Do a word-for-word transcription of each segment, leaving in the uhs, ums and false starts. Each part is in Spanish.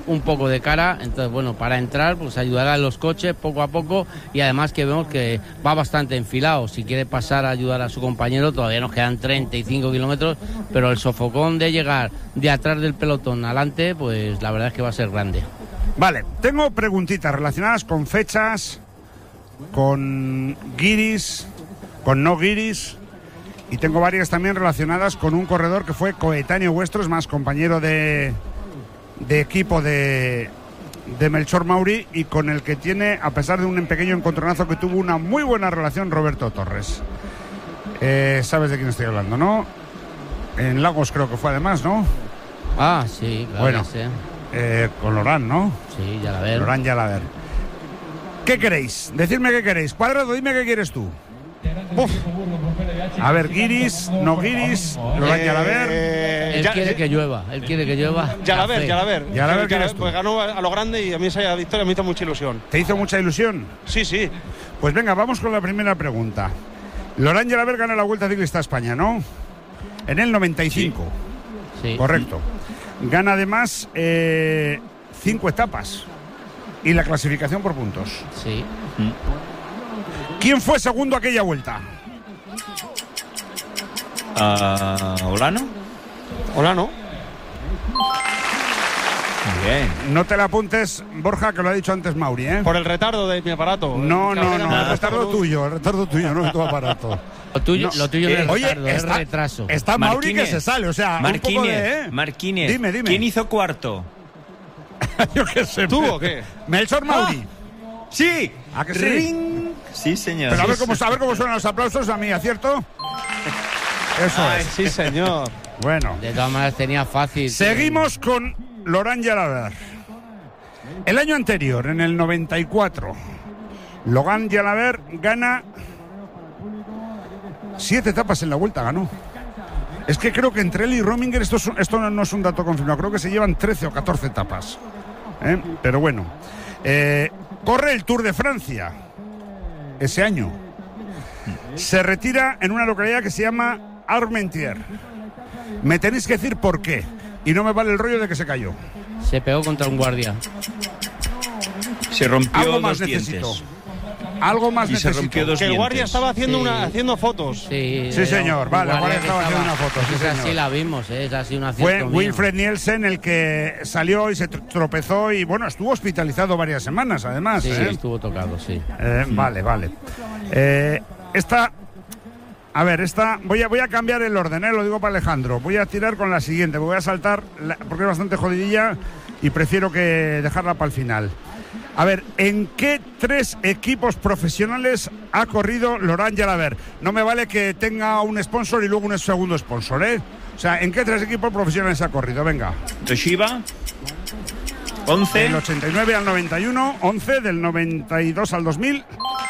un poco de cara, entonces bueno, para entrar pues ayudará a los coches poco a poco, y además que vemos que va bastante enfilado. Si quiere pasar a ayudar a su compañero, todavía nos quedan treinta y cinco kilómetros, pero el sofocón de llegar de atrás del pelotón adelante, pues la verdad es que va a ser grande. Vale, tengo preguntitas relacionadas con fechas, con guiris, con no guiris, y tengo varias también relacionadas con un corredor que fue coetáneo vuestro, es más, compañero de, de equipo de, de Melchor Mauri, y con el que tiene, a pesar de un pequeño encontronazo que tuvo, una muy buena relación Roberto Torres. Eh, ¿Sabes de quién estoy hablando, no? En Lagos creo que fue además, ¿no? Ah, sí, claro. Bueno, que sí. eh, con Lorán, ¿no? Sí, ya la ver. Lorán Yalaber. ¿Qué queréis? Decidme qué queréis. Cuadrado, dime qué quieres tú. Uf. A ver, guiris, no guiris, Lorán Yalaber. Eh, Él ya, quiere que llueva, él quiere que llueva. Yalaber, café. Yalaber. Yalaber, ¿quién eres tú? Pues ganó a lo grande y a mí esa victoria me hizo mucha ilusión. ¿Te hizo mucha ilusión? Sí, sí. Pues venga, vamos con la primera pregunta. Lorán Yalaber gana la Vuelta Ciclista a España, ¿no? En el noventa y cinco. Sí. Correcto. Gana además eh, cinco etapas y la clasificación por puntos. Sí. ¿Quién fue segundo aquella vuelta? Uh, ¿Olano? Olano. Muy bien. No te la apuntes, Borja, que lo ha dicho antes Mauri, ¿eh? Por el retardo de mi aparato. No, no, Cabrera, no, el me retardo gusta tuyo, el retardo tuyo, no es tu aparato. Lo tuyo, No. lo tuyo no es Oye, retardo, es está, retraso. está Mauri que Marquínez. se sale, o sea, un poco Marquínez, de... ¿eh? Marquínez. Dime, dime. ¿Quién hizo cuarto? Yo qué sé. ¿Tú o qué? Melchor Mauri. ¡Sí! ¿A que sí? ¡Ring! Sí, señor. Pero a ver Sí, cómo, sí. a ver cómo suenan los aplausos a mí, ¿acierto? Eso Ay, es. sí, señor. Bueno. De todas maneras tenía fácil. Seguimos con Lorán Yalaber. El año anterior, en el noventa y cuatro, Lorán Yalaber gana siete etapas en la Vuelta, ganó. Es que creo que entre él y Rominger, esto, es, esto no es un dato confirmado, creo que se llevan trece o catorce etapas. ¿Eh? Pero bueno. Eh, corre el Tour de Francia ese año. Se retira en una localidad que se llama Armentières. Me tenéis que decir por qué. Y no me vale el rollo de que se cayó. Se pegó contra un guardia. Se rompió Algo más dos necesito. dientes. Algo más Y se necesito. rompió dos Que el guardia dientes. estaba haciendo, Sí. una, haciendo fotos. Sí, Sí, era señor. un Vale, el guardia guardia que estaba haciendo una foto, sí, Esa señor. sí la vimos, ¿eh? Esa sí una Fue Wilfred Nielsen el que salió y se tr- tropezó y, bueno, estuvo hospitalizado varias semanas, además. Sí, ¿eh? estuvo tocado, sí. Eh, vale, vale. Eh, esta... A ver, esta... Voy a, voy a cambiar el orden, ¿eh? Lo digo para Alejandro. Voy a tirar con la siguiente. Voy a saltar, la- porque es bastante jodidilla y prefiero que dejarla para el final. A ver, ¿en qué tres equipos profesionales ha corrido Lorán Yalaber? No me vale que tenga un sponsor y luego un segundo sponsor, ¿eh? O sea, ¿en qué tres equipos profesionales ha corrido? Venga. Toshiba. once. Del ochenta y nueve al noventa y uno, once, del noventa y dos al dos mil.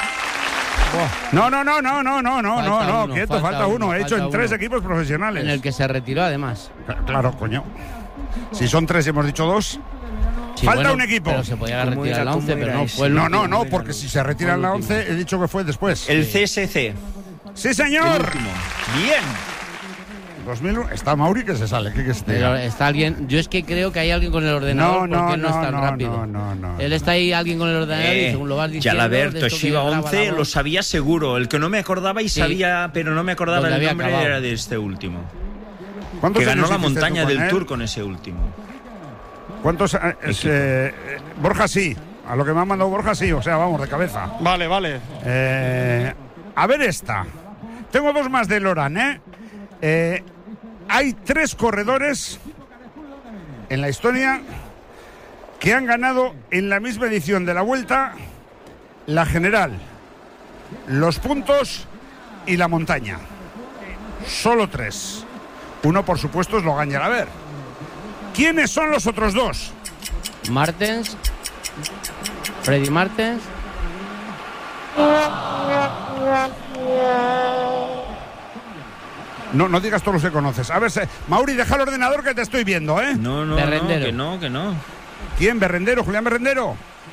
No, no, no, no, no, no, no, Falta no, no, uno, quieto, falta falta uno. uno, He hecho falta en tres uno. equipos profesionales. En el que se retiró, además. Claro, coño. Si son tres y hemos dicho dos. Sí, Falta bueno, un equipo. Pero se podía haber ¿Cómo retirado era? la once, ¿Cómo pero no era fue el No, último. no, no, porque si se retira en la once, he dicho que fue después. El C S C. ¡Sí, El señor! último. Bien. dos mil uno. Está Mauri que se sale. ¿Qué que se Pero diga? está alguien. Yo es que creo que hay alguien con el ordenador. No, no, porque él no, no, es tan no, rápido. no, no, no. Él está ahí, alguien con el ordenador, y Eh, según lo vas diciendo. Yalaber, de esto que Toshiba graba la once, voz. lo sabía seguro. El que no me acordaba y Sí. sabía, pero no me acordaba Donde el había nombre acabado. era de este último. ¿Cuántos Que ganó años la hiciste montaña tú con del él? Tour con ese último. ¿Cuántos? eh, es, eh, eh, Borja sí. A lo que me ha mandado Borja sí. O sea, vamos, de cabeza. Vale, vale. Eh, a ver esta. Tengo dos más de Lorán, ¿eh? Eh, Hay tres corredores en la historia que han ganado en la misma edición de la Vuelta la general, los puntos y la montaña. Solo tres. Uno, por supuesto, es Lorán Yalaber. ¿Quiénes son los otros dos? Martens. Freddy Martens. No, no digas todos los que conoces. A ver, se... Mauri, deja el ordenador que te estoy viendo, ¿eh? No, no, no, Berrendero. que no, que no. ¿Quién? ¿Berrendero? ¿Julián Berrendero?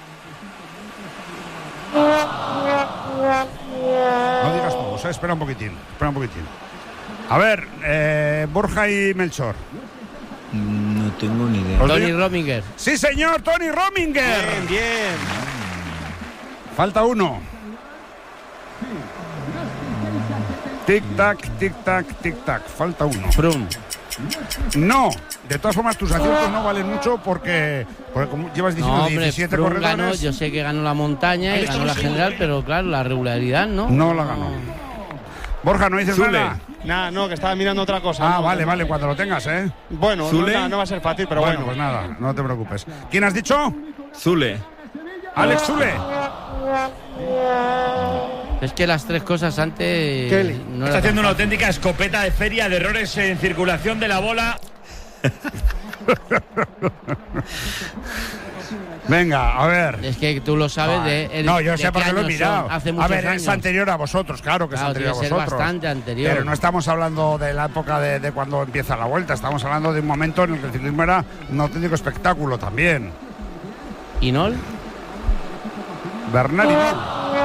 No digas todos, ¿eh? Espera un poquitín, espera un poquitín. A ver, eh, Borja y Melchor. No No tengo ni idea. Os Tony doy- Rominger. Sí, señor, Tony Rominger. Bien, bien. Falta uno. Tic tac, tic tac, tic tac. Falta uno. Froome. No. De todas formas, tus aciertos no valen mucho porque, porque como llevas diciendo No, hombre, diecisiete Froome ganó, corredores. yo sé que ganó la montaña y ganó la general, pero claro, la regularidad no. No la ganó. Borja, no dices Zule. nada. Nada, no, que estaba mirando otra cosa. Ah, No, vale, no. vale, cuando lo tengas, ¿eh? Bueno, no, Zule. nada, no va a ser fácil, pero bueno, bueno. pues nada, no te preocupes. ¿Quién has dicho? Zule. Alex Zule. Es que las tres cosas antes Kelly. no Está era haciendo tan una fácil. auténtica escopeta de feria de errores en circulación de la bola. Venga, a ver. Es que tú lo sabes de. el- no, yo de sé qué porque lo he años mirado. son, Hace a muchos ver, años. es anterior a vosotros, claro que Claro, es anterior a debe ser vosotros. bastante anterior. Pero no estamos hablando de la época de, de cuando empieza la vuelta, estamos hablando de un momento en el que el ciclismo era un auténtico espectáculo también. ¿Y no? Bernal Hinault.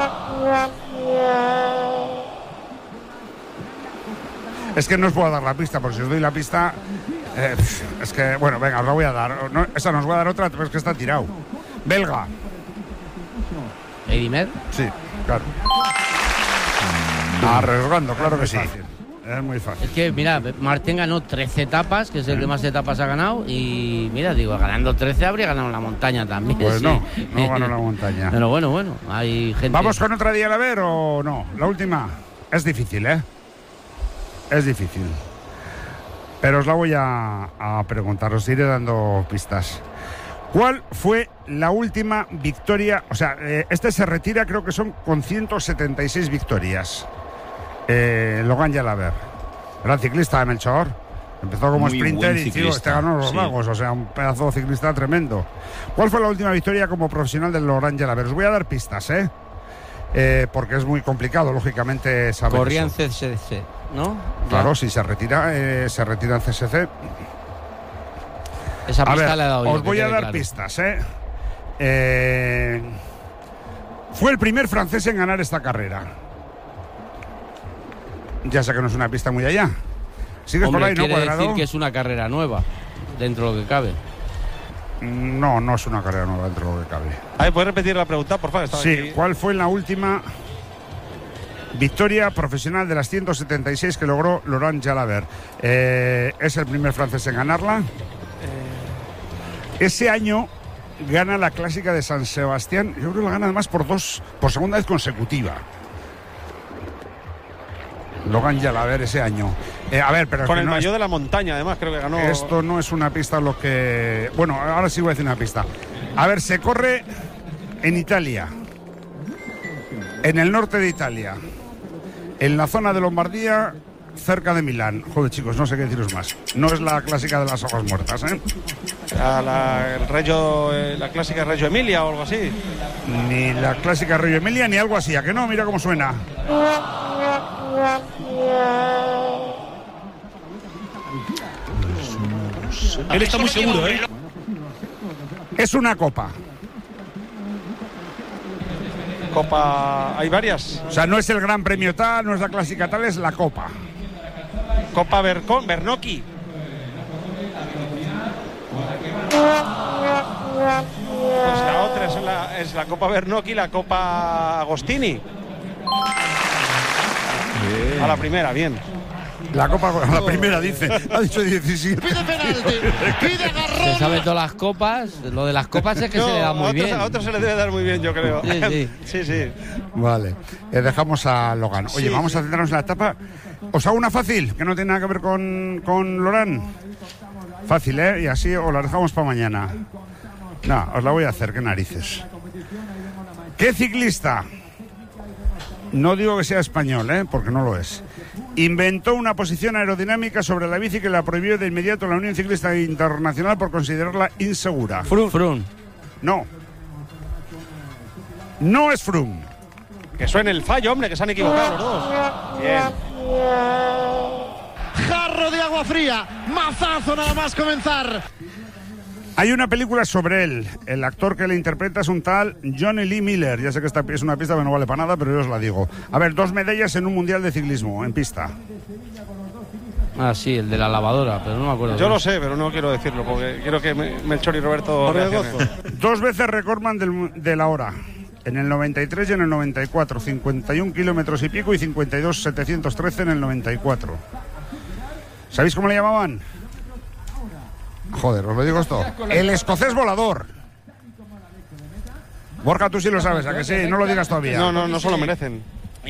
Es que no os puedo dar la pista, porque si os doy la pista, eh, es que, bueno, venga, os la voy a dar. No, esa nos voy a dar otra, pero es que está tirado. Belga. Edimer. Sí, claro. Arriesgando, claro que sí. Es muy fácil. Es que, mira, Martín ganó trece etapas, que es el que más etapas ha ganado. Y mira, digo, ganando trece habría ganado la montaña también. Pues sí. no, no ganó la montaña. Pero bueno, bueno, hay gente. ¿Vamos con otra día a ver o no? La última. Es difícil, ¿eh? Es difícil. Pero os la voy a, a preguntar, os iré dando pistas. ¿Cuál fue la última victoria? O sea, eh, este se retira, creo que son con ciento setenta y seis victorias. Eh, Logan Jalabert, gran ciclista de Melchor. Empezó como Muy sprinter buen y tío, este ciclista, ganó los sí. lagos, o sea, un pedazo de ciclista tremendo. ¿Cuál fue la última victoria como profesional de Logan Jalabert? Os voy a dar pistas, ¿eh? Eh, porque es muy complicado, lógicamente, saber Corría en eso. C C C, ¿no? Claro, Ya. si se retira, eh, se retira en C S C. Esa A pista ver, le he dado yo, os que voy a quede dar claro. pistas, ¿eh? Eh, Fue el primer francés en ganar esta carrera. Ya sé que no es una pista muy allá. ¿Sigues Hombre, por ahí, no, quiere Cuadrado? decir que es una carrera nueva, dentro de lo que cabe. No, no es una carrera nueva dentro de lo que cabe. A ver, ¿puedes repetir la pregunta, por favor? Estaba Sí, aquí. ¿cuál fue la última victoria profesional de las ciento setenta y seis que logró Laurent Jalabert? Eh, es el primer francés en ganarla. Ese año gana la clásica de San Sebastián. Yo creo que la gana además por dos, por segunda vez consecutiva. Logan Jalabert ese año. Eh, a ver, pero es Con que el no maillot es- de la montaña, además, creo que ganó. esto no es una pista lo que... Bueno, ahora sí voy a decir una pista. A ver, se corre en Italia, en el norte de Italia, en la zona de Lombardía, cerca de Milán. Joder, chicos, no sé qué deciros más. No es la clásica de las hojas muertas, ¿eh? A la, el Reggio, eh, la clásica Reggio Emilia o algo así. Ni la clásica Reggio Emilia, ni algo así. ¿A que no? Mira cómo suena. Él está muy seguro, ¿eh? Es una copa. Copa. Hay varias. O sea, no es el gran premio tal, no es la clásica tal, es la copa. Copa Bercon, Bernocchi. Pues la otra es la, es la Copa Bernocchi, la Copa Agostini. A la primera, bien. La copa, la primera dice. Ha dicho diecisiete. Pide penalti, pide agarrón. Se sabe todas las copas. Lo de las copas es que No, se le da a muy otros- bien. A otros se le debe dar muy bien, yo creo. Sí, sí. sí, sí. Vale, eh, dejamos a Logan. Oye, Sí, vamos sí. a centrarnos en la etapa. Os hago una fácil, que no tiene nada que ver con, con Loran. Fácil, ¿eh? Y así os la dejamos para mañana. No, os la voy a hacer, qué narices. ¿Qué ciclista? No digo que sea español, ¿eh? Porque no lo es. Inventó una posición aerodinámica sobre la bici que la prohibió de inmediato la Unión Ciclista Internacional por considerarla insegura. Frun. Frun. No. No es Froome. Que suene el fallo, hombre, que se han equivocado los dos. Bien. Jarro de agua fría, mazazo nada más comenzar. Hay una película sobre él. El actor que le interpreta es un tal Johnny Lee Miller. Ya sé que esta es una pista que no vale para nada, pero yo os la digo. A ver, dos medallas en un mundial de ciclismo, en pista. Ah, sí, el de la lavadora, pero no me acuerdo. Yo lo sé, pero no quiero decirlo, porque quiero que Melchor y Roberto reaccionen. Dos veces recordman del, de la hora. En el noventa y tres y en el noventa y cuatro. cincuenta y un kilómetros y pico y cincuenta y dos setecientos trece en el noventa y cuatro. ¿Sabéis cómo le llamaban? Joder, os lo digo esto. El escocés volador. Borja, tú sí lo sabes, ¿a que sí? No lo digas todavía. No, no, no se lo merecen.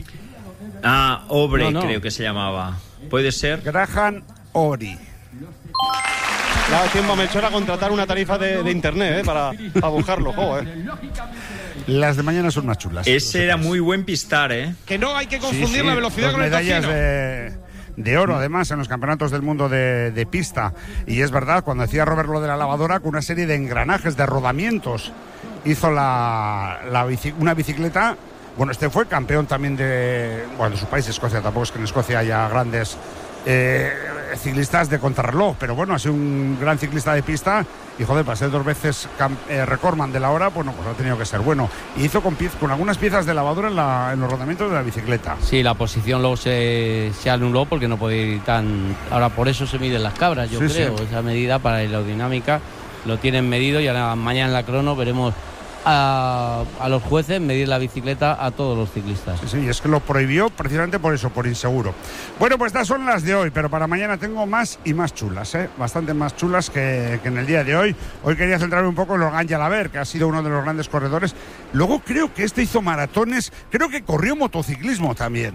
Ah, Obre, No, no. creo que se llamaba. ¿Puede ser? Graham Ori. Le ha dado tiempo a Melchor a contratar una tarifa de, de internet, ¿eh? Para, para buscarlo, joder. Las de mañana son más chulas. Ese era muy buen pistar, ¿eh? Que no hay que Sí, confundir sí, la velocidad dos con el medallas tocino. de, de oro, además, en los campeonatos del mundo de, de pista. Y es verdad, cuando decía Robert lo de la lavadora, con una serie de engranajes, de rodamientos, hizo la, la bici- una bicicleta. Bueno, este fue campeón también de, bueno, de su país, Escocia. Tampoco es que en Escocia haya grandes eh, ciclistas de contrarreloj, pero bueno, ha sido un gran ciclista de pista. Y joder, para ser dos veces cam- eh, recordman de la hora, bueno, pues ha tenido que ser bueno. Y hizo con, piez- con algunas piezas de lavadora en, la, en los rodamientos de la bicicleta. Sí, la posición luego se, se anuló porque no podía ir tan... Ahora por eso se miden las cabras, yo Sí, creo. sí. Esa medida para la aerodinámica lo tienen medido y ahora mañana en la crono veremos a, a los jueces medir la bicicleta a todos los ciclistas. Sí, sí, es que lo prohibió precisamente por eso, por inseguro. Bueno, pues estas son las de hoy, pero para mañana tengo más y más chulas, ¿eh? Bastante más chulas que, que en el día de hoy. Hoy quería centrarme un poco en Logan Jalaber, que ha sido uno de los grandes corredores. Luego creo que este hizo maratones, creo que corrió motociclismo también.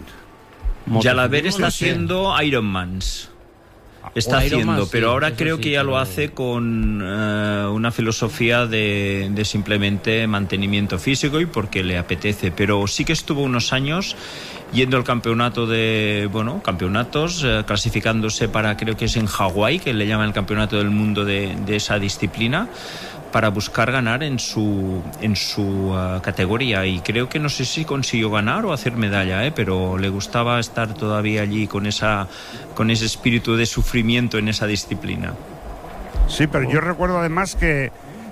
Jalaber está no sé. haciendo Ironmans. Está O Ironman, haciendo, sí, pero ahora eso creo sí, que ya pero- lo hace con eh, una filosofía de, de simplemente mantenimiento físico y porque le apetece. Pero sí que estuvo unos años yendo al campeonato de, bueno, campeonatos, eh, clasificándose para, creo que es en Hawái, que le llaman el campeonato del mundo de, de esa disciplina, para buscar ganar en su en su uh, categoría, y creo que no sé si consiguió ganar o hacer medalla, ¿eh? Pero le gustaba estar todavía allí con esa con ese espíritu de sufrimiento en esa disciplina. Sí, pero yo recuerdo además que,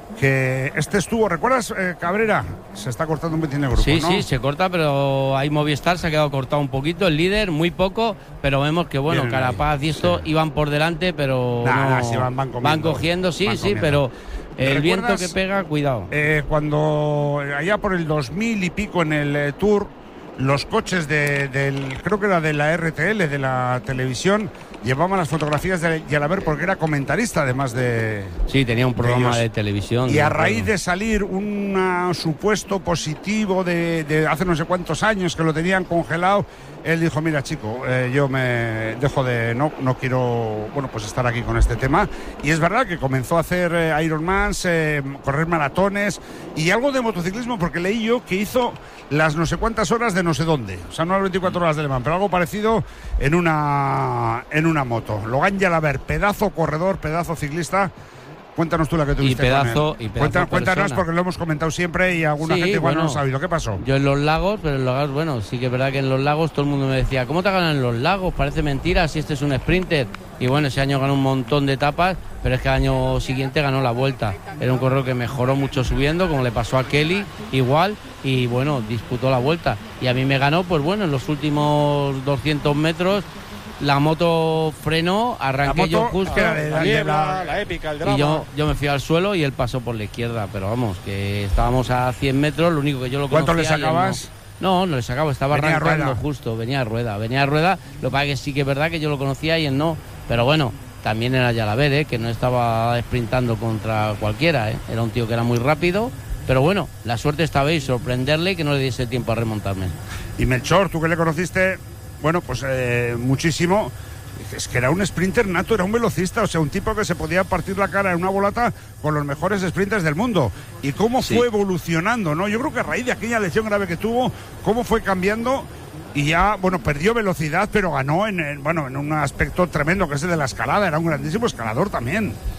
que este estuvo, ¿recuerdas, eh, Cabrera? Se está cortando un poquito el grupo, Sí, ¿no? sí, se corta, pero ahí Movistar se ha quedado cortado un poquito, el líder, muy poco, pero vemos que, bueno, Vienen ahí, Carapaz y esto sí. iban por delante, pero Nah, no, nah, sí, van- van comiendo, cogiendo, sí, van sí, comiendo. pero el viento ¿Recuerdas, que pega, cuidado. Eh, cuando allá por el dos mil y pico en el eh, Tour, los coches de, del, creo que era de la R T L, de la televisión, llevaban las fotografías de Jalaber porque era comentarista además de... Sí, tenía un programa ellos. de televisión. Y a ¿no? raíz Pero- de salir un ah, supuesto positivo de, de hace no sé cuántos años que lo tenían congelado, él dijo, mira chico, eh, yo me dejo de, no, no quiero, bueno, pues estar aquí con este tema. Y es verdad que comenzó a hacer eh, Ironmans, eh, correr maratones y algo de motociclismo, porque leí yo que hizo las no sé cuántas horas de no sé dónde, o sea, no las veinticuatro horas de Le Mans, pero algo parecido en una, en una moto. Logan Jalaber, pedazo corredor, pedazo ciclista. Cuéntanos tú la que tuviste pedazo- con él. y pedazo Cuenta- cuéntanos persona. porque lo hemos comentado siempre y alguna Sí, gente igual no bueno, lo ha sabido. ¿Qué pasó? Yo en los lagos, pero en los lagos, bueno, sí que es verdad que en los lagos todo el mundo me decía, ¿cómo te ganan en los lagos? Parece mentira si este es un sprinter. Y bueno, ese año ganó un montón de etapas, pero es que el año siguiente ganó la Vuelta. Era un corredor que mejoró mucho subiendo, como le pasó a Kelly, igual, y bueno, disputó la Vuelta. Y a mí me ganó, pues bueno, en los últimos doscientos metros, la moto frenó, arranqué La yo moto, justo. que era de- La de niebla, la- la épica, el drama. Y yo, yo me fui al suelo y él pasó por la izquierda, pero vamos, que estábamos a cien metros, lo único que yo lo conocía. ¿Cuánto le y él sacabas? No, no, no le sacaba, estaba Venía a arrancando rueda. justo, venía a rueda, venía a rueda, lo que pasa es que sí que es verdad que yo lo conocía y él no, pero bueno, también era Jalaber, ¿eh? Que no estaba sprintando contra cualquiera, ¿eh? Era un tío que era muy rápido, pero bueno, la suerte estaba ahí, sorprenderle y que no le diese tiempo a remontarme. Y Melchor, tú que le conociste, bueno, pues eh, muchísimo. Es que era un sprinter nato, era un velocista, o sea, un tipo que se podía partir la cara en una volata con los mejores sprinters del mundo. Y cómo Sí. fue evolucionando, ¿no? Yo creo que a raíz de aquella lesión grave que tuvo, cómo fue cambiando y ya, bueno, perdió velocidad, pero ganó en, en, bueno, en un aspecto tremendo que es el de la escalada. Era un grandísimo escalador también.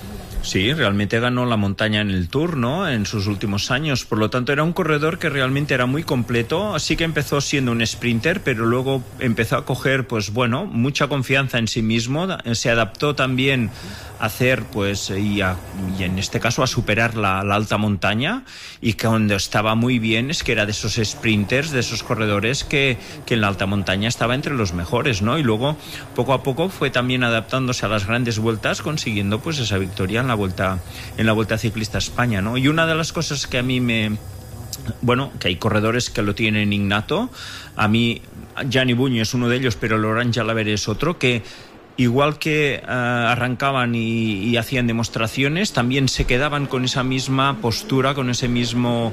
Sí, realmente ganó la montaña en el Tour, ¿no? En sus últimos años. Por lo tanto, era un corredor que realmente era muy completo. Así que empezó siendo un sprinter, pero luego empezó a coger, pues bueno, mucha confianza en sí mismo. Se adaptó también a hacer, pues, y, a, y en este caso a superar la, la alta montaña. Y que cuando estaba muy bien es que era de esos sprinters, de esos corredores que, que en la alta montaña estaba entre los mejores, ¿no? Y luego, poco a poco, fue también adaptándose a las grandes vueltas, consiguiendo, pues, esa victoria en la vuelta en la Vuelta Ciclista a España, ¿no? Y una de las cosas que a mí me... Bueno, que hay corredores que lo tienen innato. A mí, Gianni Buño es uno de ellos, pero Laurent Jalabert es otro, que igual que uh, arrancaban y, y hacían demostraciones, también se quedaban con esa misma postura, con ese mismo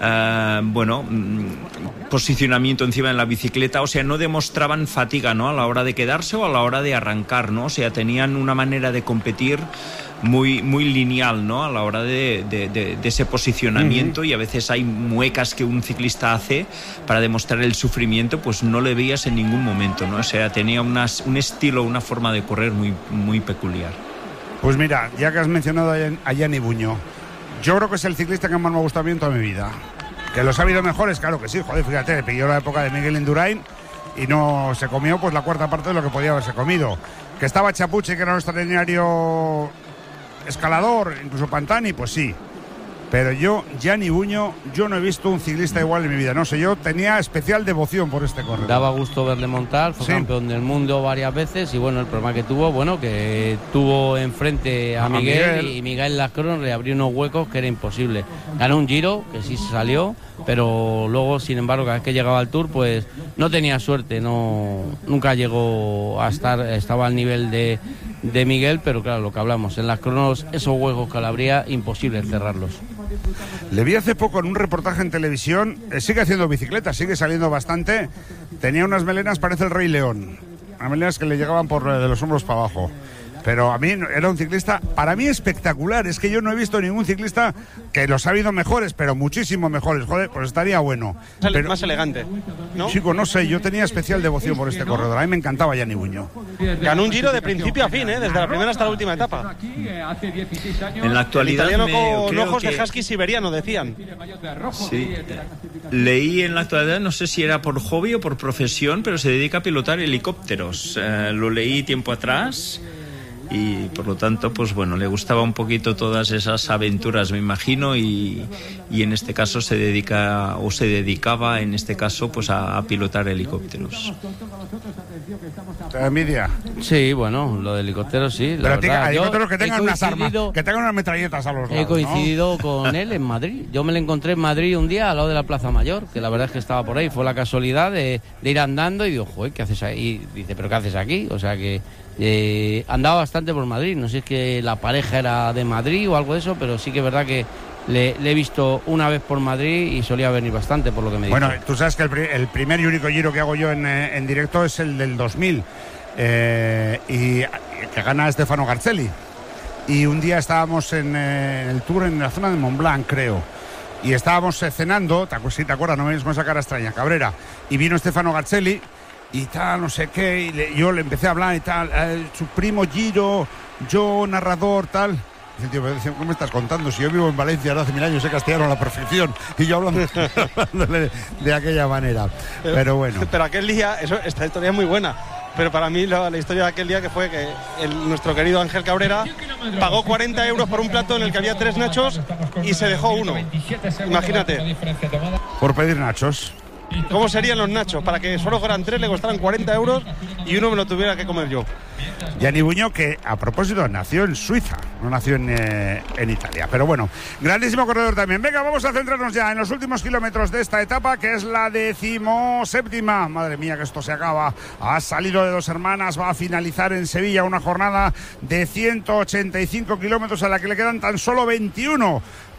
uh, bueno posicionamiento encima de la bicicleta. O sea, no demostraban fatiga, ¿no? A la hora de quedarse o a la hora de arrancar, ¿no? O sea, tenían una manera de competir muy muy lineal, ¿no? A la hora de, de, de, de ese posicionamiento. Uh-huh. Y a veces hay muecas que un ciclista hace para demostrar el sufrimiento, pues no le veías en ningún momento, ¿no? O sea, tenía unas, un estilo, una forma de correr muy, muy peculiar. Pues mira, ya que has mencionado a Gianni Buño, yo creo que es el ciclista que más me ha gustado a mí en toda mi vida. Que los ha habido mejores, claro que sí, joder, fíjate, le pilló la época de Miguel Indurain y no se comió pues la cuarta parte de lo que podía haberse comido. Que estaba Chapucci, que era un extraordinario escalador, incluso Pantani, pues sí. Pero yo, Gianni Buño, yo no he visto un ciclista igual en mi vida. No sé, yo tenía especial devoción por este corredor. Daba gusto verle montar, fue sí. campeón del mundo varias veces y bueno, el problema que tuvo, bueno, que tuvo enfrente a, a Miguel, Miguel y Miguel Lacron le abrió unos huecos que era imposible. Ganó un Giro, que sí se salió, pero luego, sin embargo, cada vez que llegaba al Tour, pues no tenía suerte, no nunca llegó a estar, estaba al nivel de, de Miguel, pero claro, lo que hablamos, en las cronos, esos huecos que le abría, imposible cerrarlos. Le vi hace poco en un reportaje en televisión, eh, sigue haciendo bicicleta, sigue saliendo bastante, tenía unas melenas, parece el Rey León, unas melenas que le llegaban por eh, de los hombros para abajo. Pero a mí era un ciclista, para mí espectacular. Es que yo no he visto ningún ciclista, que los ha habido mejores, pero muchísimo mejores. Joder, pues estaría bueno. Pero, más elegante, ¿no? Chico, no sé, yo tenía especial devoción por este corredor. A mí me encantaba Gianni Buño. Ganó un Giro de principio a fin, ¿eh? Desde la primera hasta la última etapa. En la actualidad, el italiano me, con ojos que... de husky siberiano, decían. Sí. Leí en la actualidad, no sé si era por hobby o por profesión, pero se dedica a pilotar helicópteros. Eh, lo leí tiempo atrás. Y por lo tanto, pues bueno, le gustaba un poquito todas esas aventuras, me imagino, y, y en este caso se dedica, o se dedicaba en este caso, pues a, a pilotar helicópteros. ¿Te da envidia? Sí, bueno, lo de helicópteros sí. La Pero verdad, helicópteros que tengan unas armas, que tengan unas metralletas a los lados. He coincidido ¿no? con él en Madrid. Yo me lo encontré en Madrid un día al lado de la Plaza Mayor, que la verdad es que estaba por ahí. Fue la casualidad de, de ir andando y digo, joder, ¿qué haces ahí? Y dice, ¿pero qué haces aquí? O sea que eh, andaba bastante por Madrid. No sé si es que la pareja era de Madrid o algo de eso, pero sí que es verdad que le, le he visto una vez por Madrid y solía venir bastante, por lo que me dijo. Bueno, tú sabes que el, el primer y único Giro que hago yo en, en directo es el del dos mil, eh, y que gana Stefano Garzelli. Y un día estábamos en, eh, en el Tour en la zona de Montblanc, creo. Y estábamos eh, cenando, si te acuerdas, no me vienes con esa cara extraña, Cabrera. Y vino Stefano Garzelli y tal, no sé qué, y le, yo le empecé a hablar y tal, eh, su primo Giro, yo narrador, tal. Dice el tío, pero, ¿cómo me estás contando? Si yo vivo en Valencia ahora hace mil años, sé castellano a la perfección, y yo hablando, hablándole de, de aquella manera. Pero, pero bueno. Pero aquel día, eso, esta historia es muy buena. Pero para mí la, la historia de aquel día que fue que el, nuestro querido Ángel Cabrera pagó cuarenta euros por un plato en el que había tres nachos y se dejó uno. Imagínate. Por pedir nachos. ¿Cómo serían los nachos? Para que solo fueran tres le costaran cuarenta euros y uno me lo tuviera que comer yo. Gianni Buño, que a propósito nació en Suiza, no nació en, eh, en Italia. Pero bueno, grandísimo corredor también. Venga, vamos a centrarnos ya en los últimos kilómetros de esta etapa, que es la decimoséptima. Madre mía, que esto se acaba. Ha salido de Dos Hermanas, va a finalizar en Sevilla una jornada de ciento ochenta y cinco kilómetros a la que le quedan tan solo veintiuno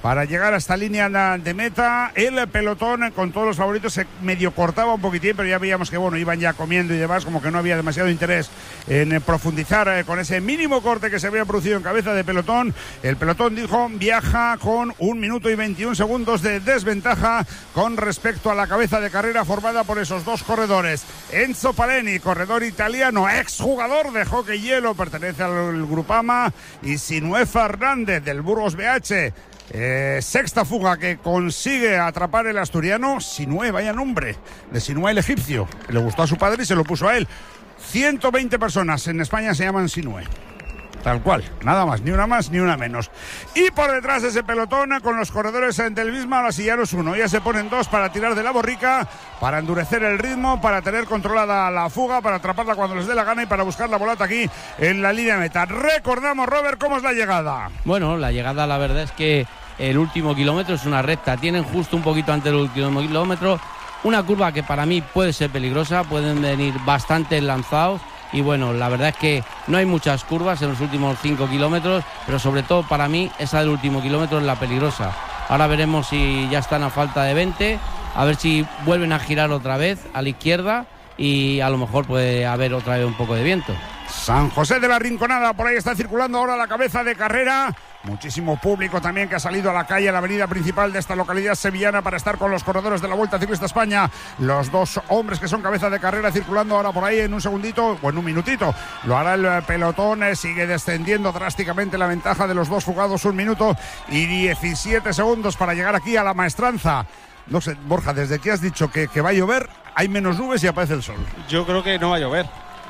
para llegar a esta línea de meta. El pelotón con todos los favoritos se medio cortaba un poquitín, pero ya veíamos que bueno, iban ya comiendo y demás, como que no había demasiado interés en profundizar eh, con ese mínimo corte que se había producido en cabeza de pelotón. El pelotón, dijo, viaja con un minuto y veintiún segundos de desventaja con respecto a la cabeza de carrera formada por esos dos corredores. Enzo Paleni, corredor italiano, exjugador de hockey hielo, pertenece al Grupama, y Sinué Fernández del Burgos B H. Eh, sexta fuga que consigue atrapar el asturiano. Sinué, vaya nombre, de Sinué el egipcio, que le gustó a su padre y se lo puso a él. ciento veinte personas en España se llaman Sinué. Tal cual, nada más, ni una más ni una menos. Y por detrás de ese pelotón con los corredores del Visma, ahora sí ya no es uno, ya se ponen dos para tirar de la borrica, para endurecer el ritmo, para tener controlada la fuga, para atraparla cuando les dé la gana y para buscar la bolata aquí en la línea de meta. Recordamos, Robert, ¿cómo es la llegada? Bueno, la llegada la verdad es que el último kilómetro es una recta, tienen justo un poquito antes del último kilómetro una curva que para mí puede ser peligrosa, pueden venir bastante lanzados. Y bueno, la verdad es que no hay muchas curvas en los últimos cinco kilómetros, pero sobre todo para mí esa del último kilómetro es la peligrosa. Ahora veremos si ya están a falta de veinte, a ver si vuelven a girar otra vez a la izquierda y a lo mejor puede haber otra vez un poco de viento. San José de la Rinconada, por ahí está circulando ahora la cabeza de carrera. Muchísimo público también que ha salido a la calle, a la avenida principal de esta localidad sevillana para estar con los corredores de la Vuelta Ciclista España. Los dos hombres que son cabeza de carrera circulando ahora por ahí en un segundito o en un minutito. Lo hará el pelotón, eh, sigue descendiendo drásticamente la ventaja de los dos fugados, un minuto y diecisiete segundos para llegar aquí a la maestranza. No sé, Borja, desde que has dicho que, que va a llover, hay menos nubes y aparece el sol. Yo creo que no va a llover.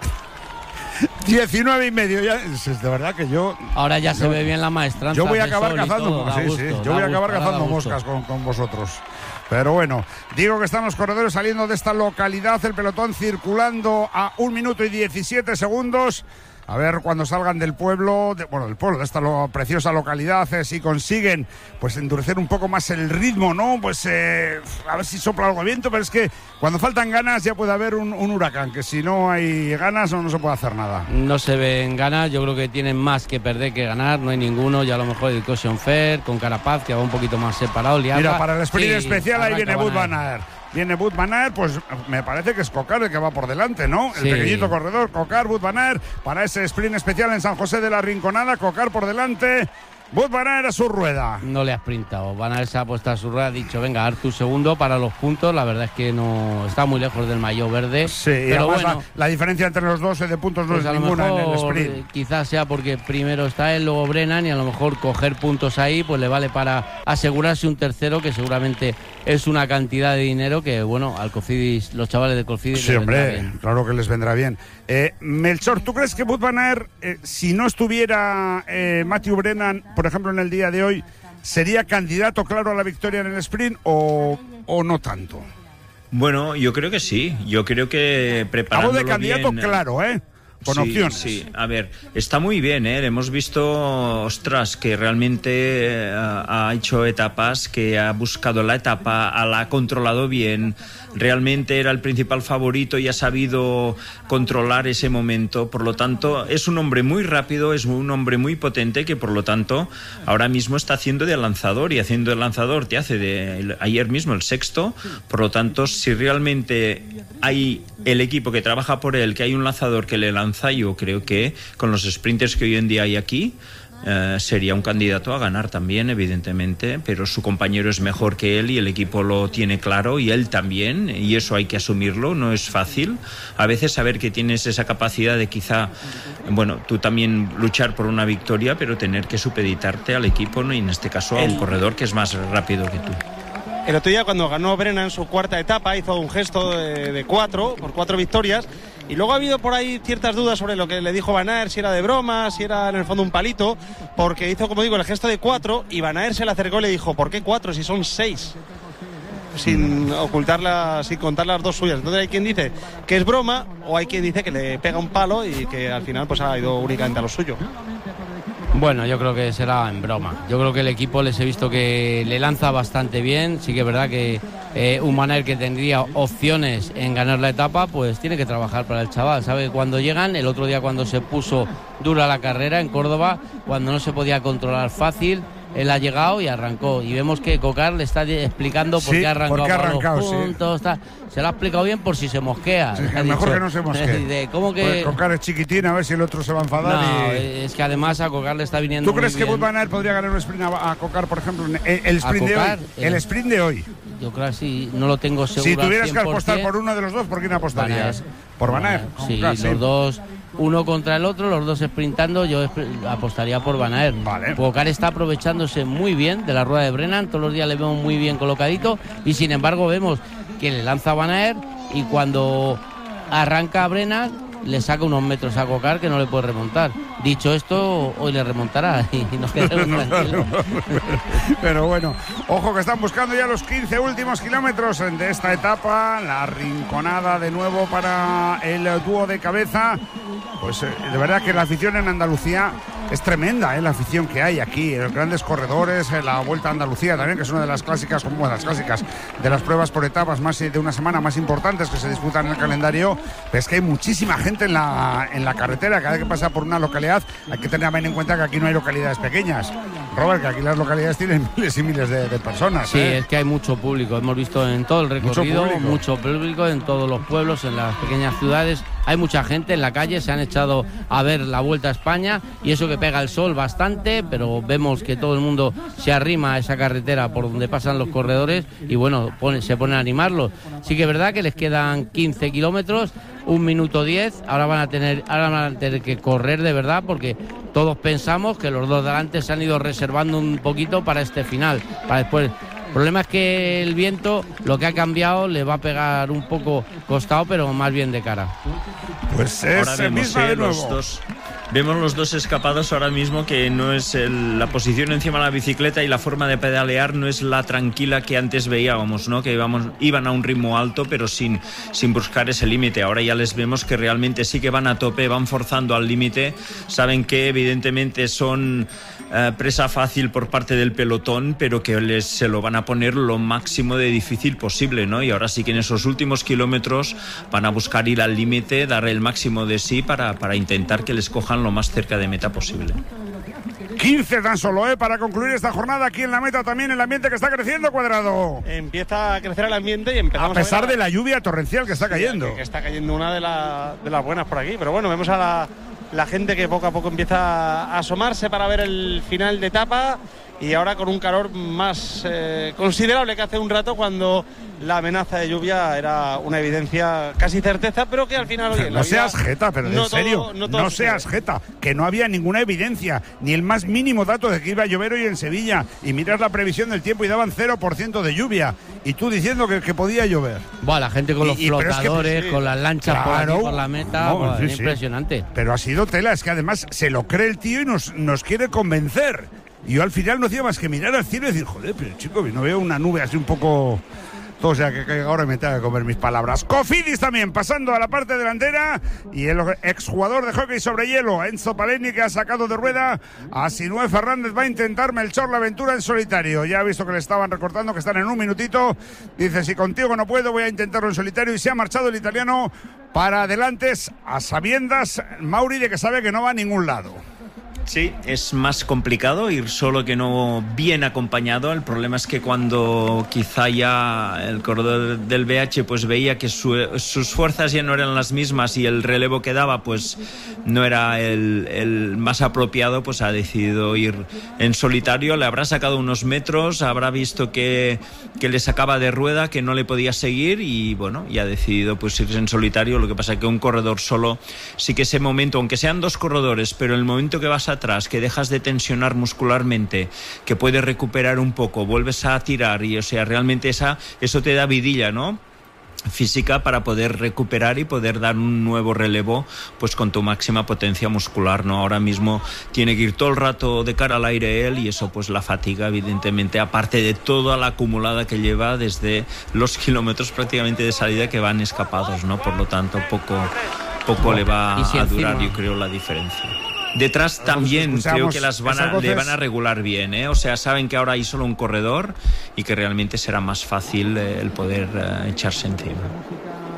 diecinueve y medio, ya es de verdad que yo. Ahora ya yo, se ve bien la maestranza. Yo voy a acabar sol cazando, todo, sí, gusto, sí, yo voy a acabar gusto, cazando moscas con, con vosotros. Pero bueno, digo que están los corredores saliendo de esta localidad, el pelotón circulando a un minuto y diecisiete segundos. A ver cuando salgan del pueblo, de, bueno, del pueblo, de esta lo, preciosa localidad, eh, si consiguen pues endurecer un poco más el ritmo, ¿no? Pues eh, a ver si sopla algo de viento, pero es que cuando faltan ganas ya puede haber un, un huracán, que si no hay ganas no, no se puede hacer nada. No se ven ganas, yo creo que tienen más que perder que ganar, no hay ninguno, ya a lo mejor el Caution Fair con Carapaz, que va un poquito más separado. Liarra. Mira, para el sprint sí, especial ahí viene Wout van Aert. Viene Wout van Aert, pues me parece que es Cocar el que va por delante, ¿no? El sí. pequeñito corredor, Cocar, Wout van Aert, para ese sprint especial en San José de la Rinconada, Cocar por delante, Wout van Aert a su rueda. No le ha sprintado, Van Aert se ha puesto a su rueda, ha dicho, venga, Artur segundo para los puntos, la verdad es que no está muy lejos del maillot verde. Sí, pero bueno, la, la diferencia entre los dos de puntos no pues es ninguna mejor, en el sprint. Quizás sea porque primero está él, luego Brennan, y a lo mejor coger puntos ahí pues le vale para asegurarse un tercero, que seguramente es una cantidad de dinero que, bueno, al Cofidis, los chavales de Cofidis sí, hombre, claro que les vendrá bien. Eh, Melchor, ¿tú crees que Wout van Aert, eh, si no estuviera eh, Matthew Brennan, por ejemplo, en el día de hoy, sería candidato claro a la victoria en el sprint o, o no tanto? Bueno, yo creo que sí. Yo creo que preparándolo Hablo de candidato bien, claro, ¿eh? Con sí, opciones. Sí, a ver, está muy bien, ¿eh? Hemos visto, ostras, que realmente eh, ha hecho etapas, que ha buscado la etapa, la ha controlado bien, realmente era el principal favorito y ha sabido controlar ese momento, por lo tanto, es un hombre muy rápido, es un hombre muy potente, que por lo tanto, ahora mismo está haciendo de lanzador, y haciendo de lanzador te hace de el, ayer mismo el sexto, por lo tanto, si realmente hay el equipo que trabaja por él, que hay un lanzador que le lanza, yo creo que con los sprinters que hoy en día hay aquí eh, sería un candidato a ganar también, evidentemente, pero su compañero es mejor que él y el equipo lo tiene claro, y él también, y eso hay que asumirlo, no es fácil a veces saber que tienes esa capacidad de quizá, bueno, tú también luchar por una victoria, pero tener que supeditarte al equipo, ¿no? Y en este caso a un corredor que es más rápido que tú. El otro día, cuando ganó Brennan su cuarta etapa, hizo un gesto de, de cuatro, por cuatro victorias, y luego ha habido por ahí ciertas dudas sobre lo que le dijo Van Aert, si era de broma, si era en el fondo un palito, porque hizo, como digo, el gesto de cuatro, y Van Aert se le acercó y le dijo, ¿por qué cuatro si son seis? Sin ocultarla, sin contar las dos suyas. Entonces hay quien dice que es broma, o hay quien dice que le pega un palo y que al final pues ha ido únicamente a lo suyo. Bueno, yo creo que será en broma. Yo creo que el equipo les he visto que le lanza bastante bien. Sí que es verdad que eh, un Van Aert que tendría opciones en ganar la etapa, pues tiene que trabajar para el chaval. Sabe que cuando llegan, el otro día cuando se puso dura la carrera en Córdoba, cuando no se podía controlar fácil, él ha llegado y arrancó. Y vemos que Cocar le está explicando por sí, qué ha arrancado, por qué ha arrancado los puntos, sí. tal. Se lo ha explicado bien por si se mosquea. Sí, que mejor dicho, que no se mosquee. De, ¿cómo que? Pues Cocar es chiquitín, a ver si el otro se va a enfadar. No, y... es que además a Cocar le está viniendo. ¿Tú crees muy que bien. Wout van Aert podría ganar un sprint a, a Cocar, por ejemplo, el, el sprint de Cocar, hoy? el, el sprint de hoy. Yo creo que sí, no lo tengo seguro. Si tuvieras al que cien por apostar ciento, por uno de los dos, ¿por quién apostarías? Van Aert. Por Van Aert. Sí, Cocar, los sí. dos, uno contra el otro, los dos sprintando, yo apostaría por Van Aert. Vale. Cocar está aprovechándose muy bien de la rueda de Brennan, todos los días le vemos muy bien colocadito y sin embargo vemos que le lanza Van Aert y cuando arranca a Brennan le saca unos metros a Cocar que no le puede remontar. Dicho esto, hoy le remontará y nos quedaremos tranquilos. Pero bueno, ojo que están buscando ya los quince últimos kilómetros de esta etapa, la rinconada de nuevo para el dúo de cabeza. Pues eh, de verdad que la afición en Andalucía es tremenda, ¿eh? La afición que hay aquí, los grandes corredores, eh, la Vuelta a Andalucía también, que es una de las clásicas, como las clásicas, de las pruebas por etapas más de una semana más importantes que se disputan en el calendario. Pero es que hay muchísima gente en la, en la carretera, cada vez que pasa por una localidad hay que tener en cuenta que aquí no hay localidades pequeñas. Robert, que aquí las localidades tienen miles y miles de, de personas. Sí, ¿eh? es que hay mucho público, hemos visto en todo el recorrido, Mucho público. mucho público en todos los pueblos, en las pequeñas ciudades, hay mucha gente en la calle, se han echado a ver la Vuelta a España y eso que pega el sol bastante, pero vemos que todo el mundo se arrima a esa carretera por donde pasan los corredores y bueno, pone, se ponen a animarlos. Sí que es verdad que les quedan quince kilómetros, un minuto diez, ahora van a tener, ahora van a tener que correr de verdad porque todos pensamos que los dos delante se han ido reservando un poquito para este final, para después. El problema es que el viento, lo que ha cambiado, le va a pegar un poco costado, pero más bien de cara. Pues es Ahora vemos, misma eh, de los nuevo. dos, vemos los dos escapados ahora mismo, que no es el, la posición encima de la bicicleta y la forma de pedalear no es la tranquila que antes veíamos, ¿no? Que íbamos, iban a un ritmo alto pero sin, sin buscar ese límite. Ahora ya les vemos que realmente sí que van a tope, van forzando al límite, saben que evidentemente son eh, presa fácil por parte del pelotón, pero que les, se lo van a poner lo máximo de difícil posible, ¿no? Y ahora sí que en esos últimos kilómetros van a buscar ir al límite, dar el máximo de sí para, para intentar que les cojan lo más cerca de meta posible. quince tan solo, ¿eh? Para concluir esta jornada aquí en la meta, también el ambiente que está creciendo, Cuadrado. Empieza a crecer el ambiente y empezamos A pesar a ver de la lluvia torrencial que está cayendo. Que, que está cayendo una de, la, de las buenas por aquí. Pero bueno, vemos a la, la gente que poco a poco empieza a asomarse para ver el final de etapa. Y ahora con un calor más eh, considerable que hace un rato, cuando la amenaza de lluvia era una evidencia, casi certeza, pero que al final... Oye, no seas jeta, pero no en serio, todo, no, no seas jeta, que no había ninguna evidencia, ni el más mínimo dato de que iba a llover hoy en Sevilla, y miras la previsión del tiempo y daban cero por ciento de lluvia, y tú diciendo que, que podía llover. Buah, la gente con los Y- y- pero es que, flotadores, pues, sí, con las lanchas por claro, aquí, por la meta, no, buah, sí, es sí. impresionante. Pero ha sido tela, es que además se lo cree el tío y nos, nos quiere convencer. Y yo al final no hacía más que mirar al cielo y decir, joder, pero chico, no veo una nube así un poco... O sea, que, que ahora me tengo que comer mis palabras. Cofidis también, pasando a la parte delantera. Y el exjugador de hockey sobre hielo, Enzo Paleni, que ha sacado de rueda a Sinué Fernández. Va a intentar Melchor la aventura en solitario. Ya ha visto que le estaban recortando, que están en un minutito. Dice, si contigo no puedo, voy a intentarlo en solitario. Y se ha marchado el italiano para adelante, a sabiendas, Mauri, de que sabe que no va a ningún lado. Sí, es más complicado ir solo que no bien acompañado. El problema es que cuando quizá ya el corredor del B H pues veía que su, sus fuerzas ya no eran las mismas y el relevo que daba pues no era el, el más apropiado, pues ha decidido ir en solitario. Le habrá sacado unos metros, habrá visto que, que le sacaba de rueda, que no le podía seguir y bueno, y ha decidido pues irse en solitario. Lo que pasa es que un corredor solo, sí que ese momento, aunque sean dos corredores, pero el momento que vas atrás, que dejas de tensionar muscularmente, que puedes recuperar un poco, vuelves a tirar y o sea, realmente esa, eso te da vidilla, ¿no? Física para poder recuperar y poder dar un nuevo relevo pues con tu máxima potencia muscular, ¿no? Ahora mismo tiene que ir todo el rato de cara al aire él y eso pues la fatiga evidentemente, aparte de toda la acumulada que lleva desde los kilómetros prácticamente de salida que van escapados, ¿no? Por lo tanto poco, poco le va si a durar, encima... yo creo, la diferencia. Detrás también creo que las van a, le van a regular bien, ¿eh? O sea, saben que ahora hay solo un corredor y que realmente será más fácil eh, el poder eh, echarse encima.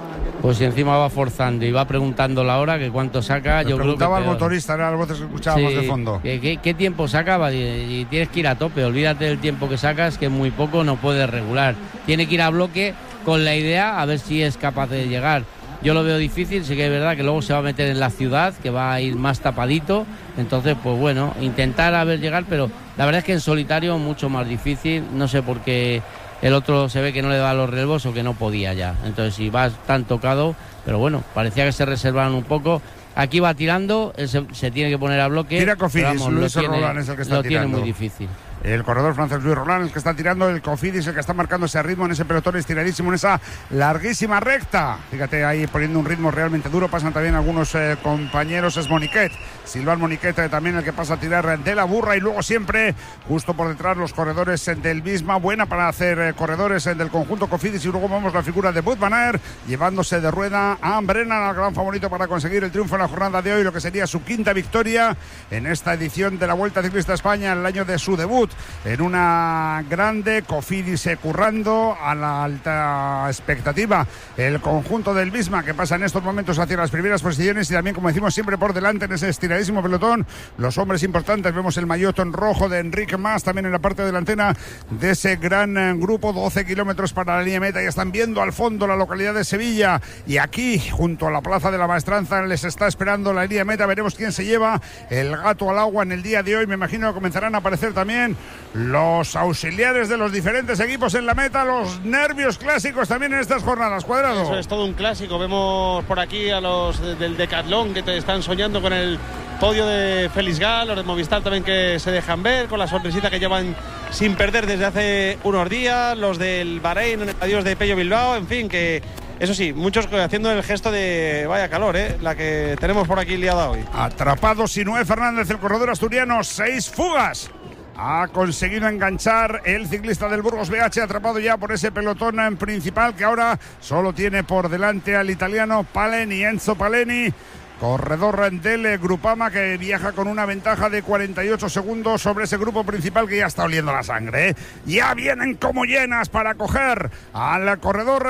Pues si encima va forzando y va preguntando la hora, que cuánto saca, Me yo creo que preguntaba al peor. motorista, eran las voces que escuchábamos Sí, de fondo. ¿qué, qué, qué tiempo sacaba? Y, y tienes que ir a tope, olvídate del tiempo que sacas, que muy poco no puedes regular. Tiene que ir a bloque con la idea a ver si es capaz de llegar. Yo lo veo difícil, sí que es verdad que luego se va a meter en la ciudad, que va a ir más tapadito, entonces pues bueno, intentar a ver llegar, pero la verdad es que en solitario mucho más difícil, no sé por qué el otro se ve que no le da los relevos o que no podía ya, entonces si vas tan tocado, pero bueno, parecía que se reservaron un poco. Aquí va tirando, él se, se tiene que poner a bloque. Tira Cofidis, pero vamos, Luis lo tiene, Roland es el que está lo tirando. tiene muy difícil. El corredor francés Luis Roland, el que está tirando, el Cofidis, el que está marcando ese ritmo en ese pelotón estiradísimo, en esa larguísima recta. Fíjate ahí poniendo un ritmo realmente duro. Pasan también algunos eh, compañeros, es Moniquet, Silván Moniquet eh, también el que pasa a tirar de la burra, y luego siempre justo por detrás los corredores eh, del Visma, buena para hacer eh, corredores eh, del conjunto Cofidis, y luego vemos la figura de Wout van Aert llevándose de rueda a Brennan, al gran favorito para conseguir el triunfo en la jornada de hoy, lo que sería su quinta victoria en esta edición de la Vuelta Ciclista a España, en el año de su debut en una grande. Cofidis currando a la alta expectativa el conjunto del Visma, que pasa en estos momentos hacia las primeras posiciones, y también, como decimos, siempre por delante en ese estiradísimo pelotón los hombres importantes. Vemos el maillot en rojo de Enric Mas también en la parte delantera de ese gran grupo. Doce kilómetros para la línea meta, y están viendo al fondo la localidad de Sevilla, y aquí junto a la plaza de la Maestranza les está esperando la línea meta. Veremos quién se lleva el gato al agua en el día de hoy. Me imagino que comenzarán a aparecer también los auxiliares de los diferentes equipos en la meta, los nervios clásicos también en estas jornadas. Cuadrado. Eso es todo un clásico. Vemos por aquí a los del Decathlon que te están soñando con el podio de Félix Gal, los de Movistar también que se dejan ver con la sonrisita que llevan sin perder desde hace unos días, los del Bahrein en el adiós de Pello Bilbao, en fin, que eso sí, muchos haciendo el gesto de vaya calor, ¿eh? La que tenemos por aquí liada hoy. Atrapado Sinué Fernández, el corredor asturiano, seis fugas. Ha conseguido enganchar el ciclista del Burgos B H, atrapado ya por ese pelotón en principal, que ahora solo tiene por delante al italiano Paleni, Enzo Paleni, corredor del Grupama, que viaja con una ventaja de cuarenta y ocho segundos sobre ese grupo principal que ya está oliendo la sangre, ¿eh? Ya vienen como llenas para coger al corredor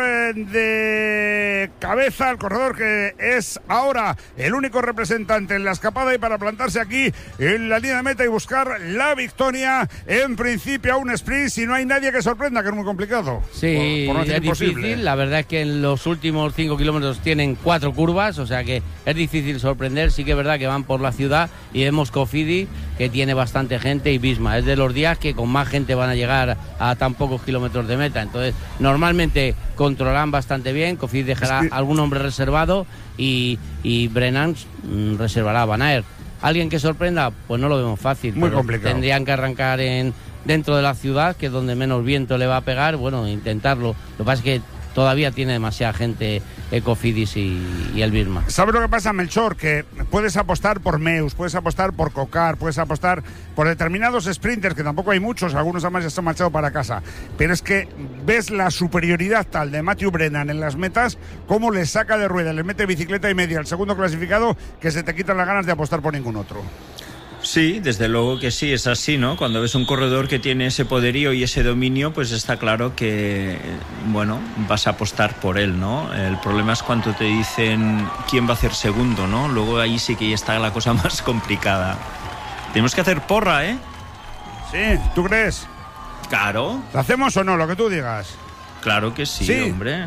de cabeza, el corredor que es ahora el único representante en la escapada, y para plantarse aquí en la línea de meta y buscar la victoria. En principio a un sprint, si no hay nadie que sorprenda, que es muy complicado. Sí, por, por no es imposible. difícil. La verdad es que en los últimos cinco kilómetros tienen cuatro curvas, o sea que es difícil sorprender. Sí que es verdad que van por la ciudad y vemos Cofidis, que tiene bastante gente, y Visma es de los días que con más gente van a llegar a tan pocos kilómetros de meta, entonces normalmente controlan bastante bien. Cofidis dejará es que... algún hombre reservado, y, y Brennan mmm, reservará a Van Aert. ¿Alguien que sorprenda? Pues no lo vemos fácil. Muy complicado. Tendrían que arrancar en dentro de la ciudad, que es donde menos viento le va a pegar. Bueno, intentarlo. Lo que pasa es que todavía tiene demasiada gente Cofidis y, y el Visma. ¿Sabes lo que pasa, Melchor? Que puedes apostar por Meus, puedes apostar por Cocar, puedes apostar por determinados sprinters, que tampoco hay muchos, algunos además ya se han marchado para casa, pero es que ves la superioridad tal de Matthew Brennan en las metas, cómo le saca de rueda, le mete bicicleta y media al segundo clasificado, que se te quitan las ganas de apostar por ningún otro. Sí, desde luego que sí, es así, ¿no? Cuando ves un corredor que tiene ese poderío y ese dominio, pues está claro que, bueno, vas a apostar por él, ¿no? El problema es cuando te dicen quién va a hacer segundo, ¿no? Luego ahí sí que ya está la cosa más complicada. Tenemos que hacer porra, ¿eh? Sí, ¿tú crees? Claro. ¿Lo hacemos o no? Lo que tú digas. Claro que sí, sí. Hombre.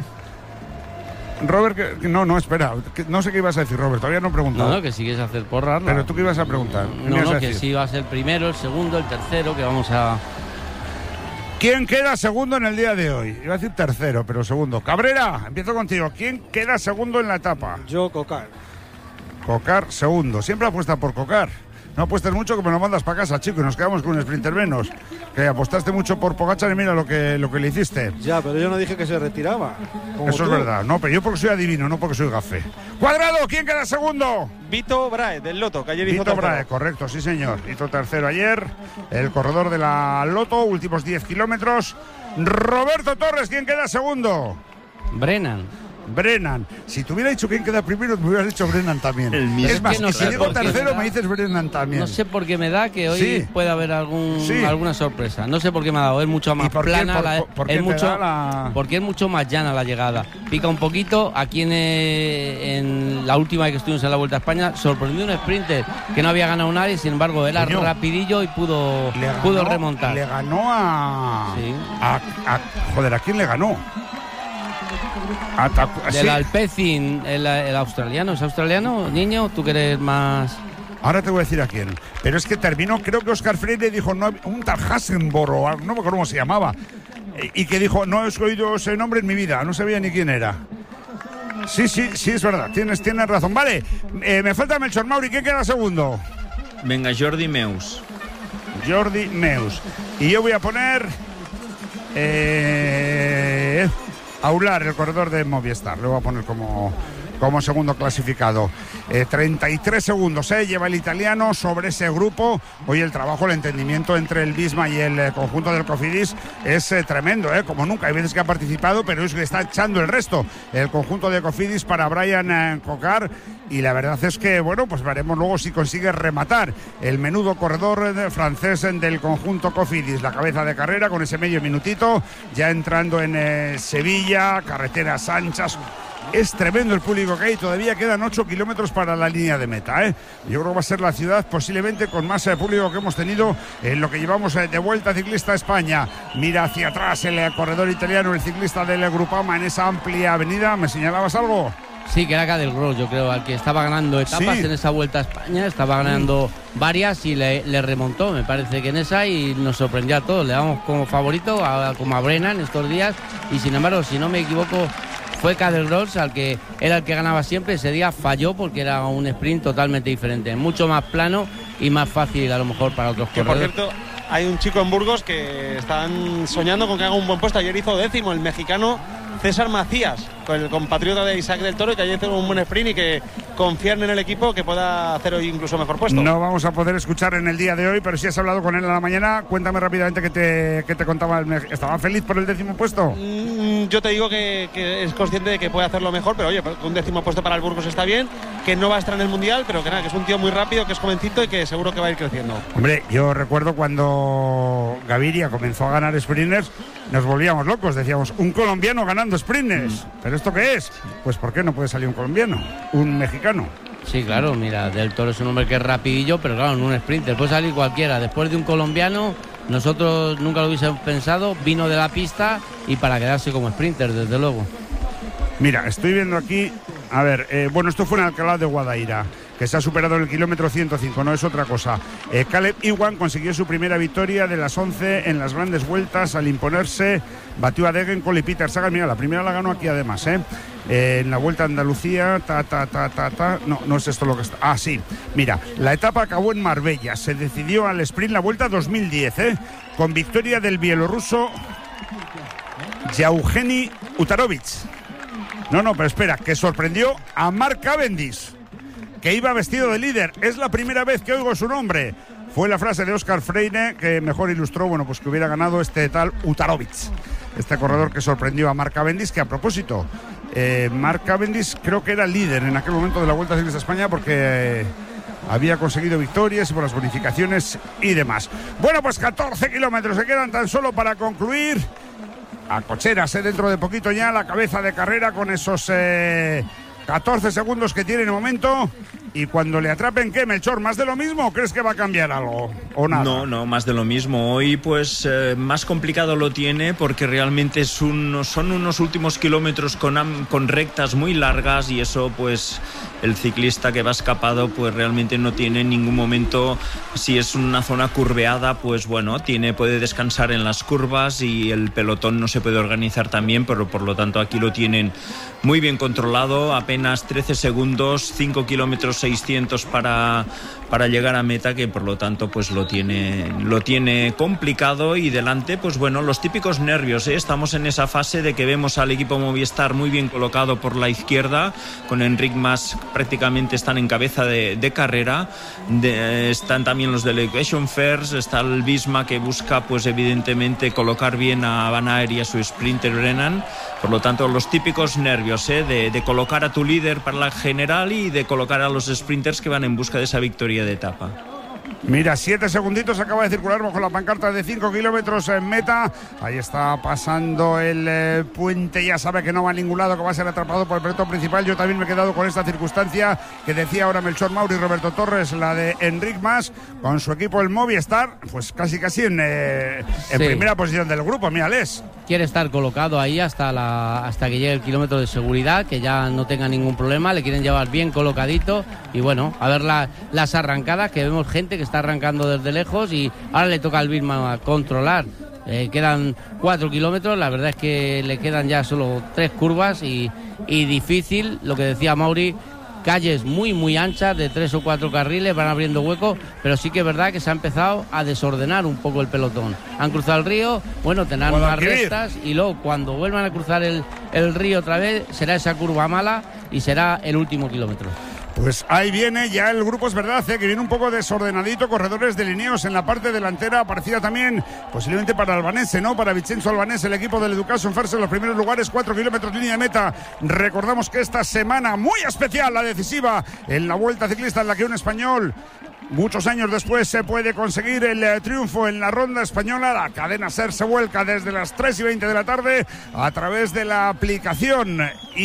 Robert, que, no, no, espera, que, no sé qué ibas a decir, Robert, todavía no he preguntado. No, no, que si quieres hacer porra. Pero tú qué ibas a preguntar. No, no, que si va a ser el primero, el segundo, el tercero, que vamos a... ¿Quién queda segundo en el día de hoy? Iba a decir tercero, pero segundo. Cabrera, empiezo contigo. ¿Quién queda segundo en la etapa? Yo, Cocar. Cocar, segundo. Siempre apuesta por Cocar. No apuestes mucho, que me lo mandas para casa, chico, y nos quedamos con un sprinter menos. Que apostaste mucho por Pogačar y mira lo que, lo que le hiciste. Ya, pero yo no dije que se retiraba. Eso tú. Es verdad. No, pero yo porque soy adivino, no porque soy gafe. Cuadrado, ¿quién queda segundo? Vito Brahe, del Lotto, que ayer hizo Vito Brahe, correcto, sí señor. Hizo tercero ayer. El corredor de la Lotto, últimos diez kilómetros. Roberto Torres, ¿quién queda segundo? Brennan. Brennan. Si te hubiera dicho quién queda primero, me hubieras dicho Brennan también. El mismo. Es más, Es que no y si sé llego por qué tercero, me da- me dices Brennan también. No sé por qué me da que hoy Sí. puede haber algún Sí. alguna sorpresa. No sé por qué me ha dado. Es mucho más ¿Y por qué? plana. ¿Por- la- por- por qué es te mucho, da la- Porque es mucho más llana la llegada. Pica un poquito. Aquí en, eh, en la última que estuvimos en la Vuelta a España, sorprendió un sprinter que no había ganado nadie. Sin embargo, era Coño. rapidillo y pudo, Le ganó- pudo remontar. Le ganó a, Sí. a, a- Joder, ¿a quién le ganó? A Tacu- Del sí. Alpecin, el, el australiano. ¿Es australiano, niño? ¿Tú que eres más...? Ahora te voy a decir a quién. Pero es que terminó, creo que Oscar Freire dijo, no, un tal Hassenborg, o algo, no me acuerdo cómo se llamaba. Y y que dijo, no he oído ese nombre en mi vida, no sabía ni quién era. Sí, sí, sí, es verdad, tienes, tienes razón. Vale, eh, me falta Melchor Mauri, ¿quién queda segundo? Venga, Jordi Meus. Jordi Meus. Y yo voy a poner eh, Aular, el corredor de Movistar. Lo voy a poner como, como segundo clasificado. Eh, treinta y tres segundos eh, lleva el italiano sobre ese grupo. Hoy el trabajo, el entendimiento entre el Visma y el eh, conjunto del Cofidis es eh, tremendo, eh, como nunca. Hay veces que ha participado, pero es que está echando el resto el conjunto de Cofidis para Brian eh, Cocar. Y la verdad es que, bueno, pues veremos luego si consigue rematar el menudo corredor eh, francés eh, del conjunto Cofidis. La cabeza de carrera con ese medio minutito, ya entrando en eh, Sevilla, carreteras anchas. Es tremendo el público que hay, todavía quedan ocho kilómetros para la línea de meta, ¿eh? Yo creo que va a ser la ciudad posiblemente con más eh, público que hemos tenido en lo que llevamos eh, de Vuelta Ciclista a España. Mira hacia atrás el eh, corredor italiano, el ciclista del eh, Grupama en esa amplia avenida. ¿Me señalabas algo? Sí, que era Cadel Gross, yo creo, al que estaba ganando etapas Sí. en esa Vuelta a España, estaba ganando varias y le, le remontó, me parece que en esa, y nos sorprendió a todos. Le damos como favorito a, como a Brennan estos días, y sin embargo, si no me equivoco, fue Cadel Gross al que era el que ganaba siempre. Ese día falló porque era un sprint totalmente diferente, mucho más plano y más fácil a lo mejor para otros Que por corredores. cierto, hay un chico en Burgos que están soñando con que haga un buen puesto. Ayer hizo décimo el mexicano César Macías, con el compatriota de Isaac del Toro, que ayer hizo un buen sprint y que confían en el equipo que pueda hacer hoy incluso mejor puesto. No vamos a poder escuchar en el día de hoy, pero si has hablado con él a la mañana, cuéntame rápidamente qué te, qué te contaba. El Mex- ¿Estaba feliz por el décimo puesto? Mm, Yo te digo que, que es consciente de que puede hacerlo mejor, pero oye, un décimo puesto para el Burgos está bien, que no va a estar en el Mundial, pero que nada, que es un tío muy rápido, que es jovencito y que seguro que va a ir creciendo. Hombre, yo recuerdo cuando Gaviria comenzó a ganar sprinters, nos volvíamos locos, decíamos, un colombiano ganando sprinters. ¿Pero esto qué es? Pues ¿por qué no puede salir un colombiano? Un mexicano. Sí, claro, mira, Del Toro es un hombre que es rapidillo, pero claro, en un sprinter puede salir cualquiera. Después de un colombiano, nosotros nunca lo hubiésemos pensado, vino de la pista y para quedarse como sprinter, desde luego. Mira, estoy viendo aquí, a ver, eh, bueno, esto fue en Alcalá de Guadaira, que se ha superado en el kilómetro ciento cinco, no es otra cosa. Eh, Caleb Ewan consiguió su primera victoria de las once en las grandes vueltas al imponerse, batió a Degenkolb y Peter Sagan. Mira, la primera la ganó aquí además, ¿eh? Eh, en la Vuelta a Andalucía, ta, ta, ta, ta, ta, no, no es esto lo que está, ah, sí, mira, la etapa acabó en Marbella, se decidió al sprint la Vuelta dos mil diez, ¿eh? Con victoria del bielorruso Yevgeny Utarovich. No, no, pero espera, que sorprendió a Mark Cavendish, que iba vestido de líder. Es la primera vez que oigo su nombre. Fue la frase de Oscar Freire que mejor ilustró, bueno, pues que hubiera ganado este tal Utarovich, este corredor que sorprendió a Mark Cavendish, que a propósito, eh, Mark Cavendish creo que era líder en aquel momento de la Vuelta Ciclista a España porque eh, había conseguido victorias y por las bonificaciones y demás. Bueno, pues catorce kilómetros se quedan tan solo para concluir. A cocheras, ¿eh? Dentro de poquito ya la cabeza de carrera con esos eh, catorce segundos que tiene en el momento. Y cuando le atrapen, ¿qué, Melchor? ¿Más de lo mismo o crees que va a cambiar algo? ¿O nada? No, no, más de lo mismo. Hoy pues eh, más complicado lo tiene porque realmente es un, son unos últimos kilómetros con, am, con rectas muy largas y eso pues el ciclista que va escapado pues realmente no tiene en ningún momento, si es una zona curveada pues bueno, tiene, puede descansar en las curvas y el pelotón no se puede organizar tan bien, pero por lo tanto aquí lo tienen muy bien controlado, apenas trece segundos, cinco kilómetros seiscientos para, para llegar a meta, que por lo tanto pues lo tiene, lo tiene complicado. Y delante, pues bueno, los típicos nervios, ¿eh? Estamos en esa fase de que vemos al equipo Movistar muy bien colocado por la izquierda, con Enric Mas prácticamente están en cabeza de, de carrera. De, están también los de Education First, está el Visma, que busca pues evidentemente colocar bien a Van Aert y a su sprinter Brennan. Por lo tanto, los típicos nervios, ¿eh? de, de colocar a tu líder para la general y de colocar a los sprinters que van en busca de esa victoria de etapa. Mira, siete segunditos, acaba de circular bajo la pancarta de cinco kilómetros en meta. Ahí está pasando el eh, puente, ya sabe que no va a ningún lado, que va a ser atrapado por el pelotón principal. Yo también me he quedado con esta circunstancia que decía ahora Melchor Mauri y Roberto Torres, la de Enric Mas, con su equipo el Movistar, pues casi casi en, eh, en sí. primera posición del grupo, mírales. Quiere estar colocado ahí hasta, la, hasta que llegue el kilómetro de seguridad, que ya no tenga ningún problema, le quieren llevar bien colocadito y bueno, a ver la, las arrancadas, que vemos gente que está arrancando desde lejos y ahora le toca al Visma controlar. Eh, quedan cuatro kilómetros, la verdad es que le quedan ya solo tres curvas y, y difícil, lo que decía Mauri, calles muy muy anchas de tres o cuatro carriles, van abriendo huecos, pero sí que es verdad que se ha empezado a desordenar un poco el pelotón. Han cruzado el río, bueno, tendrán unas restas y luego cuando vuelvan a cruzar el, el río otra vez será esa curva mala y será el último kilómetro. Pues ahí viene ya el grupo, es verdad, ¿eh? Que viene un poco desordenadito, corredores delineados en la parte delantera, aparecida también posiblemente para Albanese, ¿no? Para Vincenzo Albanese, el equipo del Education First en los primeros lugares, cuatro kilómetros línea de meta. Recordamos que esta semana muy especial, la decisiva en la Vuelta Ciclista, en la que un español muchos años después se puede conseguir el eh, triunfo en la ronda española. La cadena SER se vuelca desde las tres y veinte de la tarde a través de la aplicación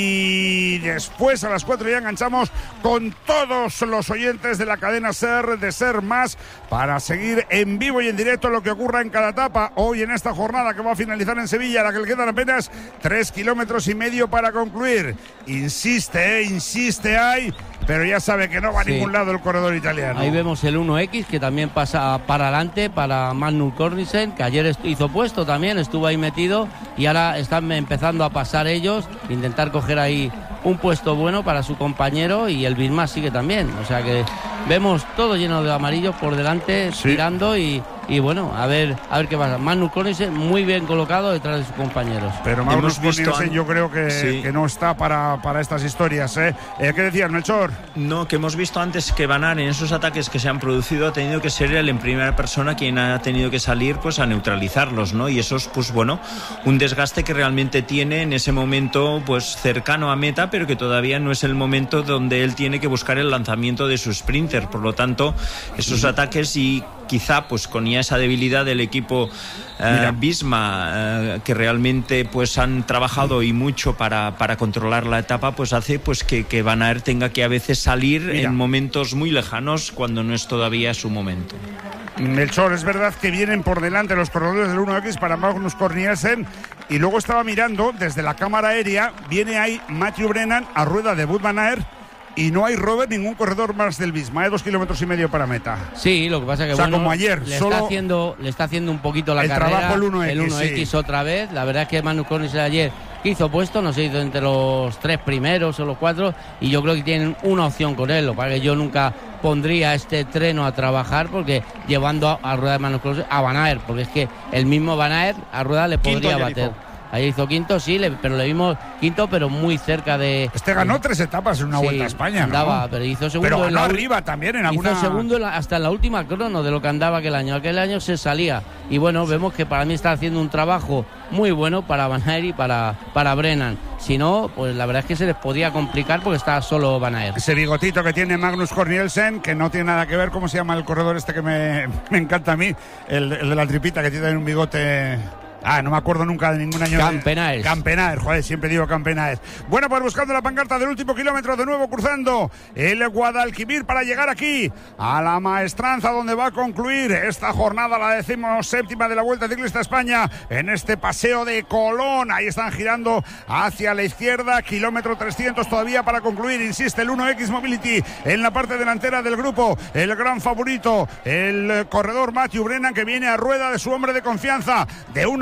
y después a las cuatro ya enganchamos con todos los oyentes de la cadena SER, de SER Más, para seguir en vivo y en directo lo que ocurra en cada etapa hoy en esta jornada que va a finalizar en Sevilla, a la que le quedan apenas tres kilómetros y medio para concluir. Insiste, eh, insiste ahí, pero ya sabe que no va a sí. ningún lado el corredor italiano. Ahí vemos el uno equis que también pasa para adelante para Magnus Cornisen, que ayer hizo puesto también, estuvo ahí metido y ahora están empezando a pasar ellos, intentar coger ahí un puesto bueno para su compañero y el Visma sigue también, o sea que vemos todo lleno de amarillos por delante, sí. tirando y, y bueno, a ver a ver qué pasa. Magnus Cornisen muy bien colocado detrás de sus compañeros. Pero Magnus Cornisen yo creo que, sí. que no está para, para estas historias, ¿eh? ¿eh? ¿Qué decías, Melchor? No, que hemos visto antes que Van Aert en esos ataques que se han producido ha tenido que ser él en primera persona quien ha tenido que salir pues a neutralizarlos, ¿no? Y eso es pues bueno, un desgaste que realmente tiene en ese momento pues cercano a meta, pero que todavía no es el momento donde él tiene que buscar el lanzamiento de su sprinter. Por lo tanto, esos ataques y quizá pues con ya esa debilidad del equipo eh, Visma eh, que realmente pues han trabajado y mucho para, para controlar la etapa, pues hace pues que, que Van Aert tenga que a veces salir Mira. en momentos muy lejanos cuando no es todavía su momento. Melchor, es verdad que vienen por delante los corredores del uno equis para Magnus Cornisen y luego estaba mirando desde la cámara aérea, viene ahí Matthew Brennan a rueda de Wout van Aert. Y no hay, Robert, ningún corredor más del Visma, ¿eh? dos kilómetros y medio para meta. Sí, lo que pasa es que o sea, bueno, como ayer, le, solo está haciendo, le está haciendo un poquito la el carrera. Trabajo el uno equis, el uno equis sí. otra vez. La verdad es que Magnus Cornisen ayer hizo puesto, no se hizo entre los tres primeros o los cuatro, y yo creo que tienen una opción con él. Lo que pasa es que yo nunca pondría este treno a trabajar porque llevando a, a rueda de Magnus Cornisen a Van Aert, porque es que el mismo Van Aert a rueda le podría bater. Ahí hizo quinto, sí, le, pero le vimos quinto, pero muy cerca de... Este ganó eh, tres etapas en una sí, Vuelta a España, andaba, ¿no? pero hizo segundo pero ganó en la, arriba también en alguna... Hizo segundo en la, hasta en la última crono de lo que andaba aquel año. Aquel año se salía. Y bueno, sí. vemos que para mí está haciendo un trabajo muy bueno para Van Aert y para, para Brennan. Si no, pues la verdad es que se les podía complicar porque está solo Van Aert. Ese bigotito que tiene Magnus Cornelsen, que no tiene nada que ver, ¿cómo se llama el corredor este que me, me encanta a mí? El, el de la tripita, que tiene un bigote... Ah, no me acuerdo nunca de ningún año. Campenaes. Campenaes, joder, siempre digo Campenaes. Bueno, pues buscando la pancarta del último kilómetro, de nuevo cruzando el Guadalquivir para llegar aquí a la Maestranza, donde va a concluir esta jornada, la decimoséptima de la Vuelta Ciclista a España, en este paseo de Colón. Ahí están girando hacia la izquierda, kilómetro trescientos todavía para concluir. Insiste el uno equis Mobility en la parte delantera del grupo, el gran favorito, el corredor Matthew Brennan, que viene a rueda de su hombre de confianza, de una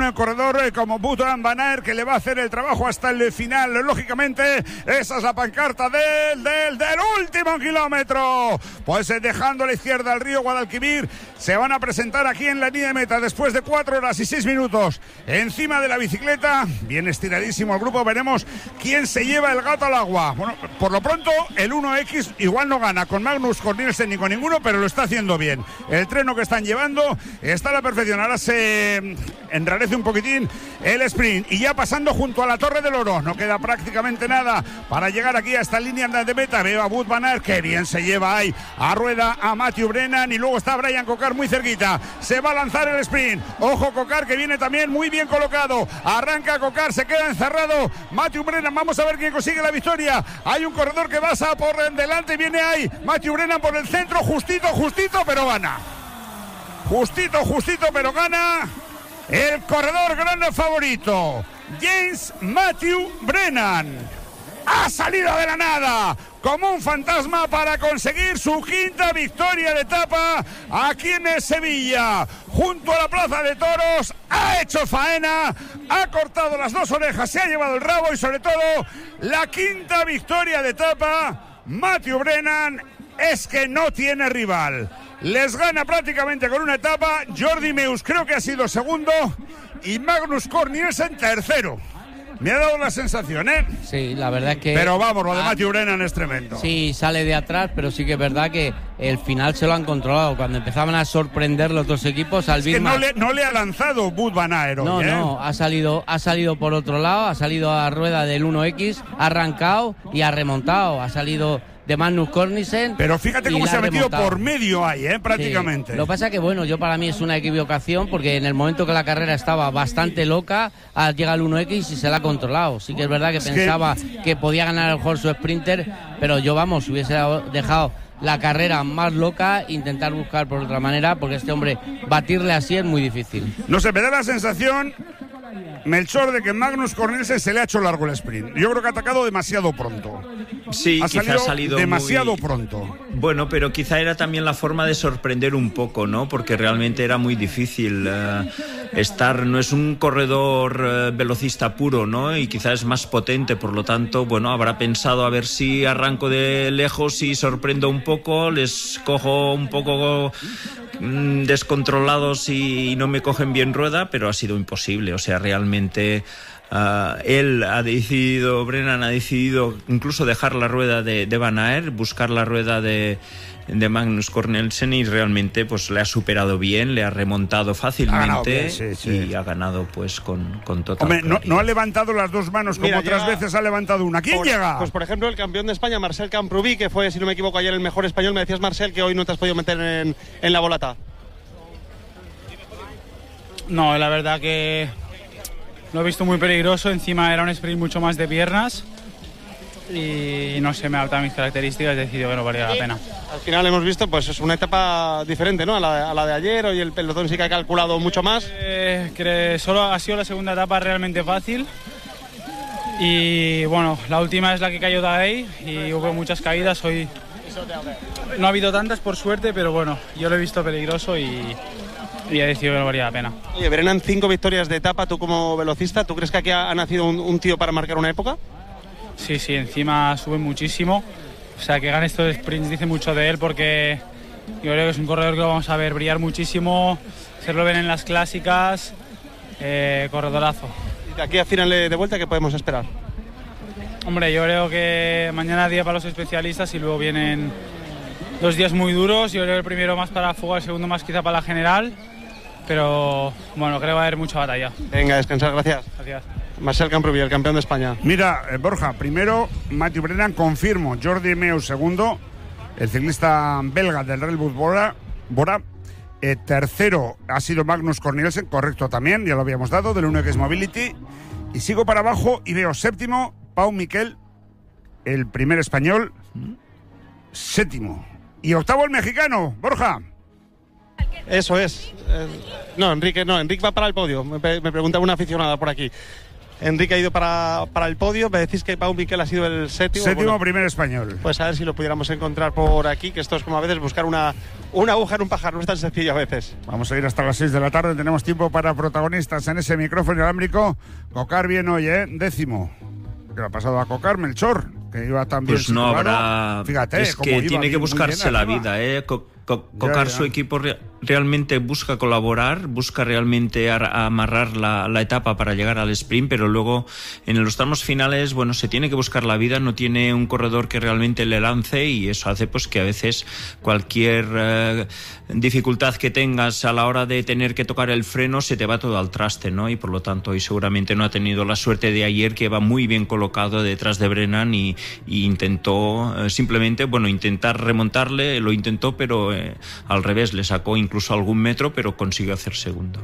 el corredor eh, como Wout van Aert, que le va a hacer el trabajo hasta el final. Lógicamente, esa es la pancarta del, del, del último kilómetro. Pues eh, dejando a la izquierda al río Guadalquivir, se van a presentar aquí en la línea de meta después de cuatro horas y seis minutos encima de la bicicleta. Bien estiradísimo el grupo, veremos quién se lleva el gato al agua. Bueno, por lo pronto el uno equis igual no gana con Magnus Cornelsen ni con ninguno, pero lo está haciendo bien. El treno que están llevando está a la perfección. Ahora se enrarece un poquitín el sprint y ya pasando junto a la Torre del Oro, no queda prácticamente nada para llegar aquí a esta línea de meta. Veo a Wout van Aert, que bien se lleva ahí a rueda a Matthew Brennan, y luego está Brian Cocar muy cerquita. Se va a lanzar el sprint. Ojo Cocar, que viene también muy bien colocado. Arranca Cocar, se queda encerrado Matthew Brennan. Vamos a ver quién consigue la victoria. Hay un corredor que pasa por delante, viene ahí Matthew Brennan por el centro, justito, justito, pero gana. Justito, justito, pero gana el corredor grande favorito, James Matthew Brennan. Ha salido de la nada como un fantasma para conseguir su quinta victoria de etapa aquí en Sevilla, junto a la Plaza de Toros. Ha hecho faena, ha cortado las dos orejas, se ha llevado el rabo y sobre todo la quinta victoria de etapa. Matthew Brennan es que no tiene rival. Les gana prácticamente con una etapa. Jordi Meeus creo que ha sido segundo y Magnus Cornelsen tercero. Me ha dado la sensación, ¿eh? Sí, la verdad es que... Pero vamos, lo de ah, Matthew Brennan es tremendo. Sí, sale de atrás, pero sí que es verdad que el final se lo han controlado. Cuando empezaban a sorprender los dos equipos, al es que no le, no le ha lanzado Wout van Aert. No, ¿eh? no, ha salido, ha salido por otro lado, ha salido a rueda del uno equis, ha arrancado y ha remontado. Ha salido de Magnus Cornelsen. Pero fíjate cómo se ha metido remontado por medio ahí, ¿eh? Prácticamente. Sí. Lo que pasa que, bueno, yo para mí es una equivocación, porque en el momento que la carrera estaba bastante loca, llega el uno equis y se la ha controlado. Sí que es verdad que es pensaba que... que podía ganar el Horse Sprinter, pero yo, vamos, hubiese dejado la carrera más loca, intentar buscar por otra manera, porque este hombre, batirle así es muy difícil. No sé, me da la sensación, Melchor, de que Magnus Cornelsen se le ha hecho largo el sprint. Yo creo que ha atacado demasiado pronto. Sí, ha quizá salido ha salido demasiado muy... pronto. Bueno, pero quizá era también la forma de sorprender un poco, ¿no? Porque realmente era muy difícil uh, estar. No es un corredor uh, velocista puro, ¿no? Y quizá es más potente, por lo tanto, bueno, habrá pensado a ver si arranco de lejos y sorprendo un poco, les cojo un poco mm, descontrolados y, y no me cogen bien rueda, pero ha sido imposible. O sea, realmente... Uh, él ha decidido, Brennan ha decidido incluso dejar la rueda de, de Van Aert, buscar la rueda de, de Magnus Cornelsen, y realmente pues le ha superado bien, le ha remontado fácilmente. Ha bien, sí, sí. Y ha ganado pues con, con total. Hombre, no, no ha levantado las dos manos como Mira, otras llega, veces ha levantado una. ¿Quién por, llega? Pues por ejemplo el campeón de España, Marcel Camprubí, que fue, si no me equivoco, ayer el mejor español. Me decías, Marcel, que hoy no te has podido meter en, en la volata. No, la verdad que lo he visto muy peligroso. Encima era un sprint mucho más de piernas y no sé, me ha adaptado a mis características, he decidido que no valía la pena. Al final hemos visto, pues es una etapa diferente, ¿no? A la, a la de ayer. Hoy el pelotón sí que ha calculado mucho más. Eh, que solo ha sido la segunda etapa realmente fácil y bueno, la última es la que cayó Tadej y hubo muchas caídas. Hoy no ha habido tantas, por suerte, pero bueno, yo lo he visto peligroso y... y he decidido que no valía la pena. Oye, Brennan, cinco victorias de etapa, tú como velocista, ¿tú crees que aquí ha, ha nacido un, un tío para marcar una época? Sí, sí, encima sube muchísimo. O sea, que gane estos sprints dice mucho de él, porque yo creo que es un corredor que lo vamos a ver brillar muchísimo. Se lo ven en las clásicas, eh, corredorazo. ¿Y de aquí a final de vuelta qué podemos esperar? Hombre, yo creo que mañana día para los especialistas y luego vienen dos días muy duros. Yo creo que el primero más para fuga, el segundo más quizá para la general. Pero bueno, creo que va a haber mucha batalla. Venga, descansar, gracias. Gracias. Marcel Camprubí, el campeón de España. Mira, eh, Borja, primero Matthew Brennan, confirmo. Jordi Meeus segundo, el ciclista belga del Red Bull Bora. Bora. Eh, tercero ha sido Magnus Cornelsen, correcto también, ya lo habíamos dado, del uno equis Mobility. Y sigo para abajo y veo séptimo, Pau Miquel, el primer español, séptimo. Y octavo el mexicano, Borja. Eso es. Eh, no, Enrique no, Enrique va para el podio. Me, me preguntaba una aficionada por aquí. Enrique ha ido para, para el podio. Me decís que Pau Miquel ha sido el séptimo. Séptimo, bueno, primer español. Pues a ver si lo pudiéramos encontrar por aquí, que esto es como a veces buscar una, una aguja en un pajar, no es tan sencillo a veces. Vamos a ir hasta las seis de la tarde, tenemos tiempo para protagonistas en ese micrófono inalámbrico. Cocar bien hoy, ¿eh? Décimo. ¿Qué le ha pasado a Cocar? Melchor, que iba tan bien Pues no situado. habrá... Fíjate, es que iba, tiene que buscarse la arriba. vida, ¿eh? Co Co Cocar, ya, ya. su equipo re realmente busca colaborar, busca realmente amarrar la, la etapa para llegar al sprint, pero luego en los tramos finales, bueno, se tiene que buscar la vida, no tiene un corredor que realmente le lance, y eso hace pues que a veces cualquier eh, dificultad que tengas a la hora de tener que tocar el freno se te va todo al traste, ¿no? Y por lo tanto, hoy seguramente no ha tenido la suerte de ayer, que va muy bien colocado detrás de Brennan y, y intentó eh, simplemente, bueno, intentar remontarle, lo intentó, pero eh, al revés, le sacó incluso algún metro, pero consiguió hacer segundo.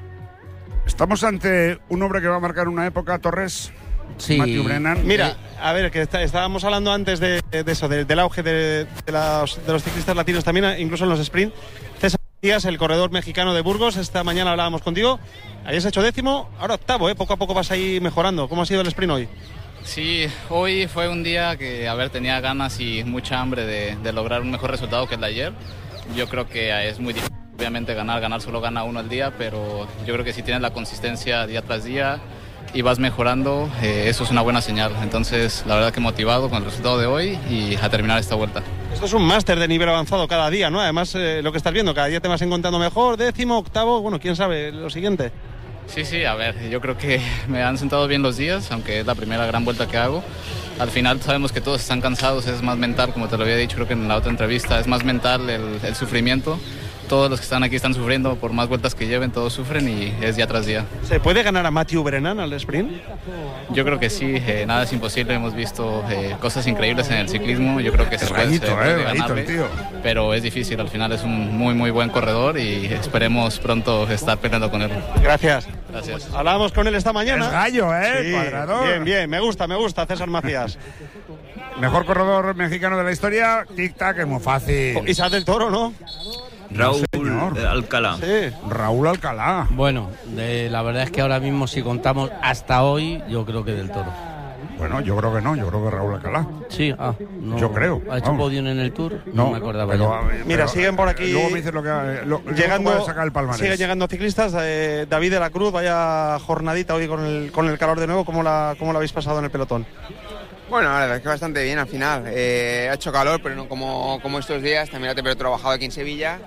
Estamos ante un hombre que va a marcar una época, Torres. Sí. Matthew Brennan. Mira, a ver, que está, estábamos hablando antes de, de eso, de, del auge de, de, las, de los ciclistas latinos también, incluso en los sprint. César Díaz, el corredor mexicano de Burgos, esta mañana hablábamos contigo. Habías hecho décimo, ahora octavo, ¿eh? Poco a poco vas ahí mejorando. ¿Cómo ha sido el sprint hoy? Sí, hoy fue un día que, a ver, tenía ganas y mucha hambre de, de lograr un mejor resultado que el de ayer. Yo creo que es muy difícil, obviamente, ganar, ganar solo gana uno al día, pero yo creo que si tienes la consistencia día tras día y vas mejorando, eh, eso es una buena señal. Entonces, la verdad que motivado con el resultado de hoy y a terminar esta vuelta. Esto es un máster de nivel avanzado cada día, ¿no? Además, eh, lo que estás viendo, cada día te vas encontrando mejor, décimo, octavo, bueno, quién sabe, lo siguiente. Sí, sí, a ver, yo creo que me han sentado bien los días, aunque es la primera gran vuelta que hago. Al final sabemos que todos están cansados, es más mental, como te lo había dicho creo que en la otra entrevista, es más mental el, el sufrimiento. Todos los que están aquí están sufriendo, por más vueltas que lleven, todos sufren y es día tras día. ¿Se puede ganar a Matthew Brennan al sprint? Yo creo que sí, eh, nada es imposible, hemos visto eh, cosas increíbles en el ciclismo, yo creo que se puede, Rayito, se puede eh, ganarle, rayito, tío. pero es difícil, al final es un muy muy buen corredor y esperemos pronto estar peleando con él. Gracias. Gracias. Hablábamos con él esta mañana. Es gallo, ¿eh? Sí, Cuadrador. bien, bien, me gusta, me gusta César Macías. Mejor corredor mexicano de la historia, tic-tac, es muy fácil. Isaac del Toro, ¿no? Raúl señor. Alcalá. Sí. Raúl Alcalá. Bueno, de, la verdad es que ahora mismo si contamos hasta hoy, yo creo que del Toro. Bueno, yo creo que no, yo creo que Raúl Alcalá. Sí, ah, no. Yo creo, ¿Ha hecho vamos. podio en el Tour? No, No, me acordaba pero, yo. a ver, Mira, pero, siguen por aquí. Luego me dices lo que. Lo, Llegando, luego sacar el palmarés. siguen llegando ciclistas. Eh, David de la Cruz, vaya jornadita hoy con el, con el calor de nuevo. ¿Cómo la, cómo la habéis pasado en el pelotón? Bueno, la verdad es que bastante bien al final. Eh, ha hecho calor, pero no como, como estos días. También la temperatura ha trabajado aquí en Sevilla.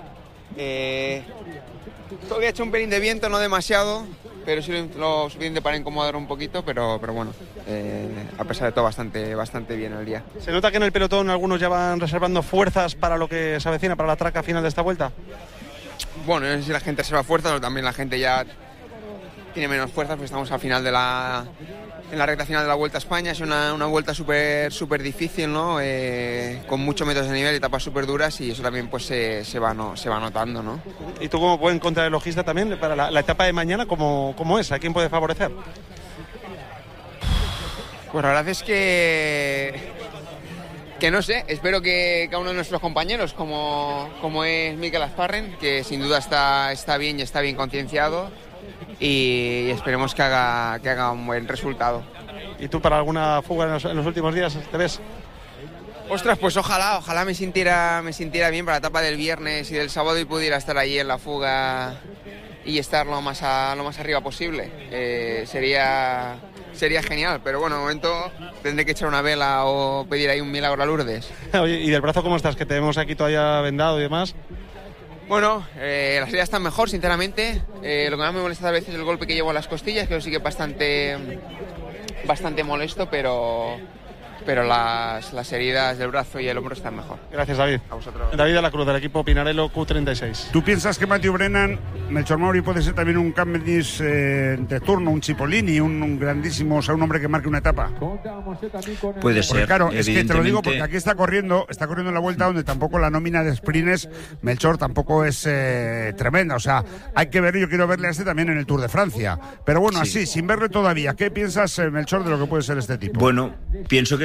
Eh, todavía ha hecho un pelín de viento, no demasiado, pero sí lo, lo suficiente para incomodar un poquito, pero, pero bueno, eh, a pesar de todo bastante, bastante bien el día. ¿Se nota que en el pelotón algunos ya van reservando fuerzas para lo que se avecina, para la traca final de esta vuelta? Bueno, no sé si la gente reserva fuerzas o también la gente ya tiene menos fuerzas, porque estamos al final de la... en la recta final de la Vuelta a España. Es una, una vuelta súper súper difícil, ¿no? Eh, con muchos metros de nivel, etapas súper duras, y eso también pues se, se, va, no, se va notando, ¿no? ¿Y tú como buen contrarrelojista también, para la, la etapa de mañana, ¿cómo, cómo es? ¿A quién puede favorecer? Pues la verdad es que... que no sé, espero que cada uno de nuestros compañeros, como, como es Mikel Asparren, que sin duda está, está bien y está bien concienciado, y esperemos que haga, que haga un buen resultado. ¿Y tú para alguna fuga en los, en los últimos días te ves? Ostras, pues ojalá, ojalá me sintiera, me sintiera bien para la etapa del viernes y del sábado y pudiera estar allí en la fuga y estar lo más, a, lo más arriba posible. Eh, sería, sería genial, pero bueno, de momento tendré que echar una vela o pedir ahí un milagro a Lourdes. Oye, ¿y del brazo cómo estás? Que te vemos aquí todavía vendado y demás. Bueno, eh, las heridas están mejor, sinceramente. Eh, lo que más me molesta a veces es el golpe que llevo a las costillas, que eso sí que es bastante, bastante molesto, pero, pero las, las heridas del brazo y el hombro están mejor. Gracias, David. A vosotros. David de la Cruz, del equipo Pinarello Q treinta y seis. ¿Tú piensas que Matthew Brennan, Melchor Mauri, puede ser también un Cavendish eh, de turno, un Cipollini, un, un grandísimo, o sea, un hombre que marque una etapa? Puede ser. Porque claro, es que te lo digo evidentemente. porque aquí está corriendo, está corriendo en la vuelta donde tampoco la nómina de sprints, Melchor, tampoco es eh, tremenda. O sea, hay que ver, yo quiero verle a este también en el Tour de Francia. Pero bueno, Sí. así, sin verle todavía, ¿qué piensas, eh, Melchor, de lo que puede ser este tipo? Bueno, pienso que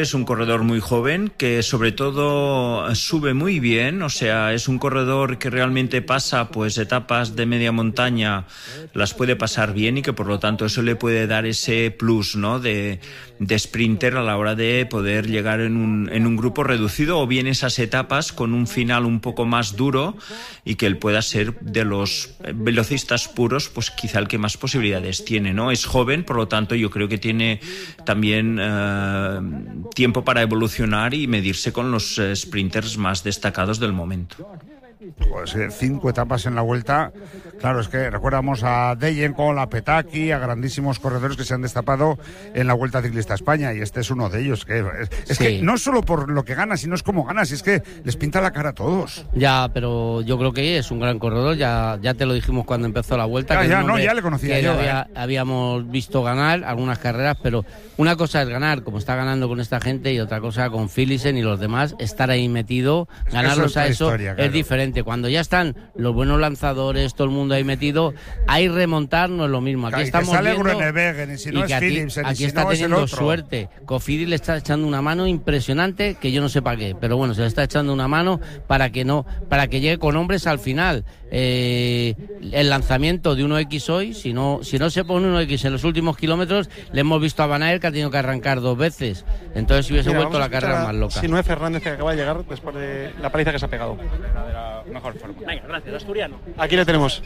es un corredor muy joven que sobre todo sube muy bien, o sea, es un corredor que realmente pasa pues etapas de media montaña, las puede pasar bien y que por lo tanto eso le puede dar ese plus, ¿no? de, de sprinter a la hora de poder llegar en un, en un grupo reducido o bien esas etapas con un final un poco más duro y que él pueda ser de los velocistas puros pues quizá el que más posibilidades tiene, ¿no? Es joven, por lo tanto yo creo que tiene también eh, tiempo para evolucionar y medirse con los eh, sprinters más destacados del momento. Pues eh, cinco etapas en la Vuelta. Claro, es que recordamos a Degenkolb, a Petaki, a grandísimos corredores que se han destapado en la Vuelta Ciclista a España, y este es uno de ellos. Que es, es sí. que no solo por lo que gana, sino es como gana, si es que les pinta la cara a todos. Ya, pero yo creo que es un gran corredor, ya, ya te lo dijimos cuando empezó la Vuelta. Ya, que ya, no, ya le conocía yo. Había, eh. Habíamos visto ganar algunas carreras, pero una cosa es ganar, como está ganando con esta gente, y otra cosa con Philipsen y los demás, estar ahí metido, es ganarlos eso a eso historia, claro. Es diferente. Cuando ya están los buenos lanzadores, todo el mundo ahí metido, ahí remontar no es lo mismo. Aquí claro, estamos sale viendo Groenewegen, y si no y es aquí, Philipsen, aquí y si está no teniendo es el otro. suerte. Cofidis le está echando una mano impresionante, que yo no sé para qué, pero bueno, se le está echando una mano para que no, para que llegue con hombres al final. Eh, el lanzamiento de uno equis hoy, si no, si no se pone uno equis en los últimos kilómetros, le hemos visto a Van Aert que ha tenido que arrancar dos veces. Entonces si hubiese Mira, vuelto la carrera más loca. Si no es Fernández, que acaba de llegar después de la paliza que se ha pegado. De la mejor forma. Venga, gracias, asturiano. Aquí le tenemos.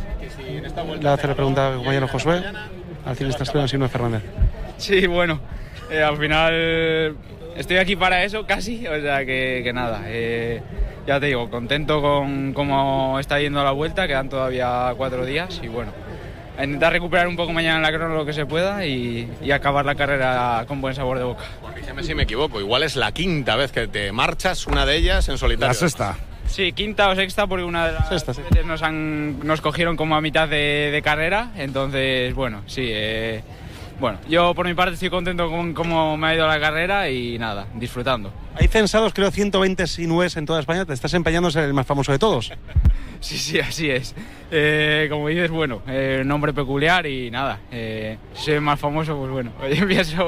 Le hace la pregunta al compañero Josué, al ciclista asturiano, si no es Fernández. Sí, bueno, eh, al final estoy aquí para eso casi, o sea que, que nada. Eh, Ya te digo, contento con cómo está yendo la Vuelta, quedan todavía cuatro días y bueno, a intentar recuperar un poco mañana en la crono lo que se pueda y, y acabar la carrera con buen sabor de boca. Corrígeme si me equivoco, igual es la quinta vez que te marchas, una de ellas en solitario. La sexta. Sí, quinta o sexta, porque una de las sexta, sí. veces nos, han, nos cogieron como a mitad de, de carrera, entonces bueno, sí... Eh, Bueno, yo por mi parte estoy contento con cómo me ha ido la carrera y nada, disfrutando. Hay censados, creo, ciento veinte sinués en toda España. Te estás empeñando en ser el más famoso de todos. Sí, sí, así es. Eh, como dices, bueno, eh, nombre peculiar y nada. Eh, si soy el más famoso, pues bueno, oye, pienso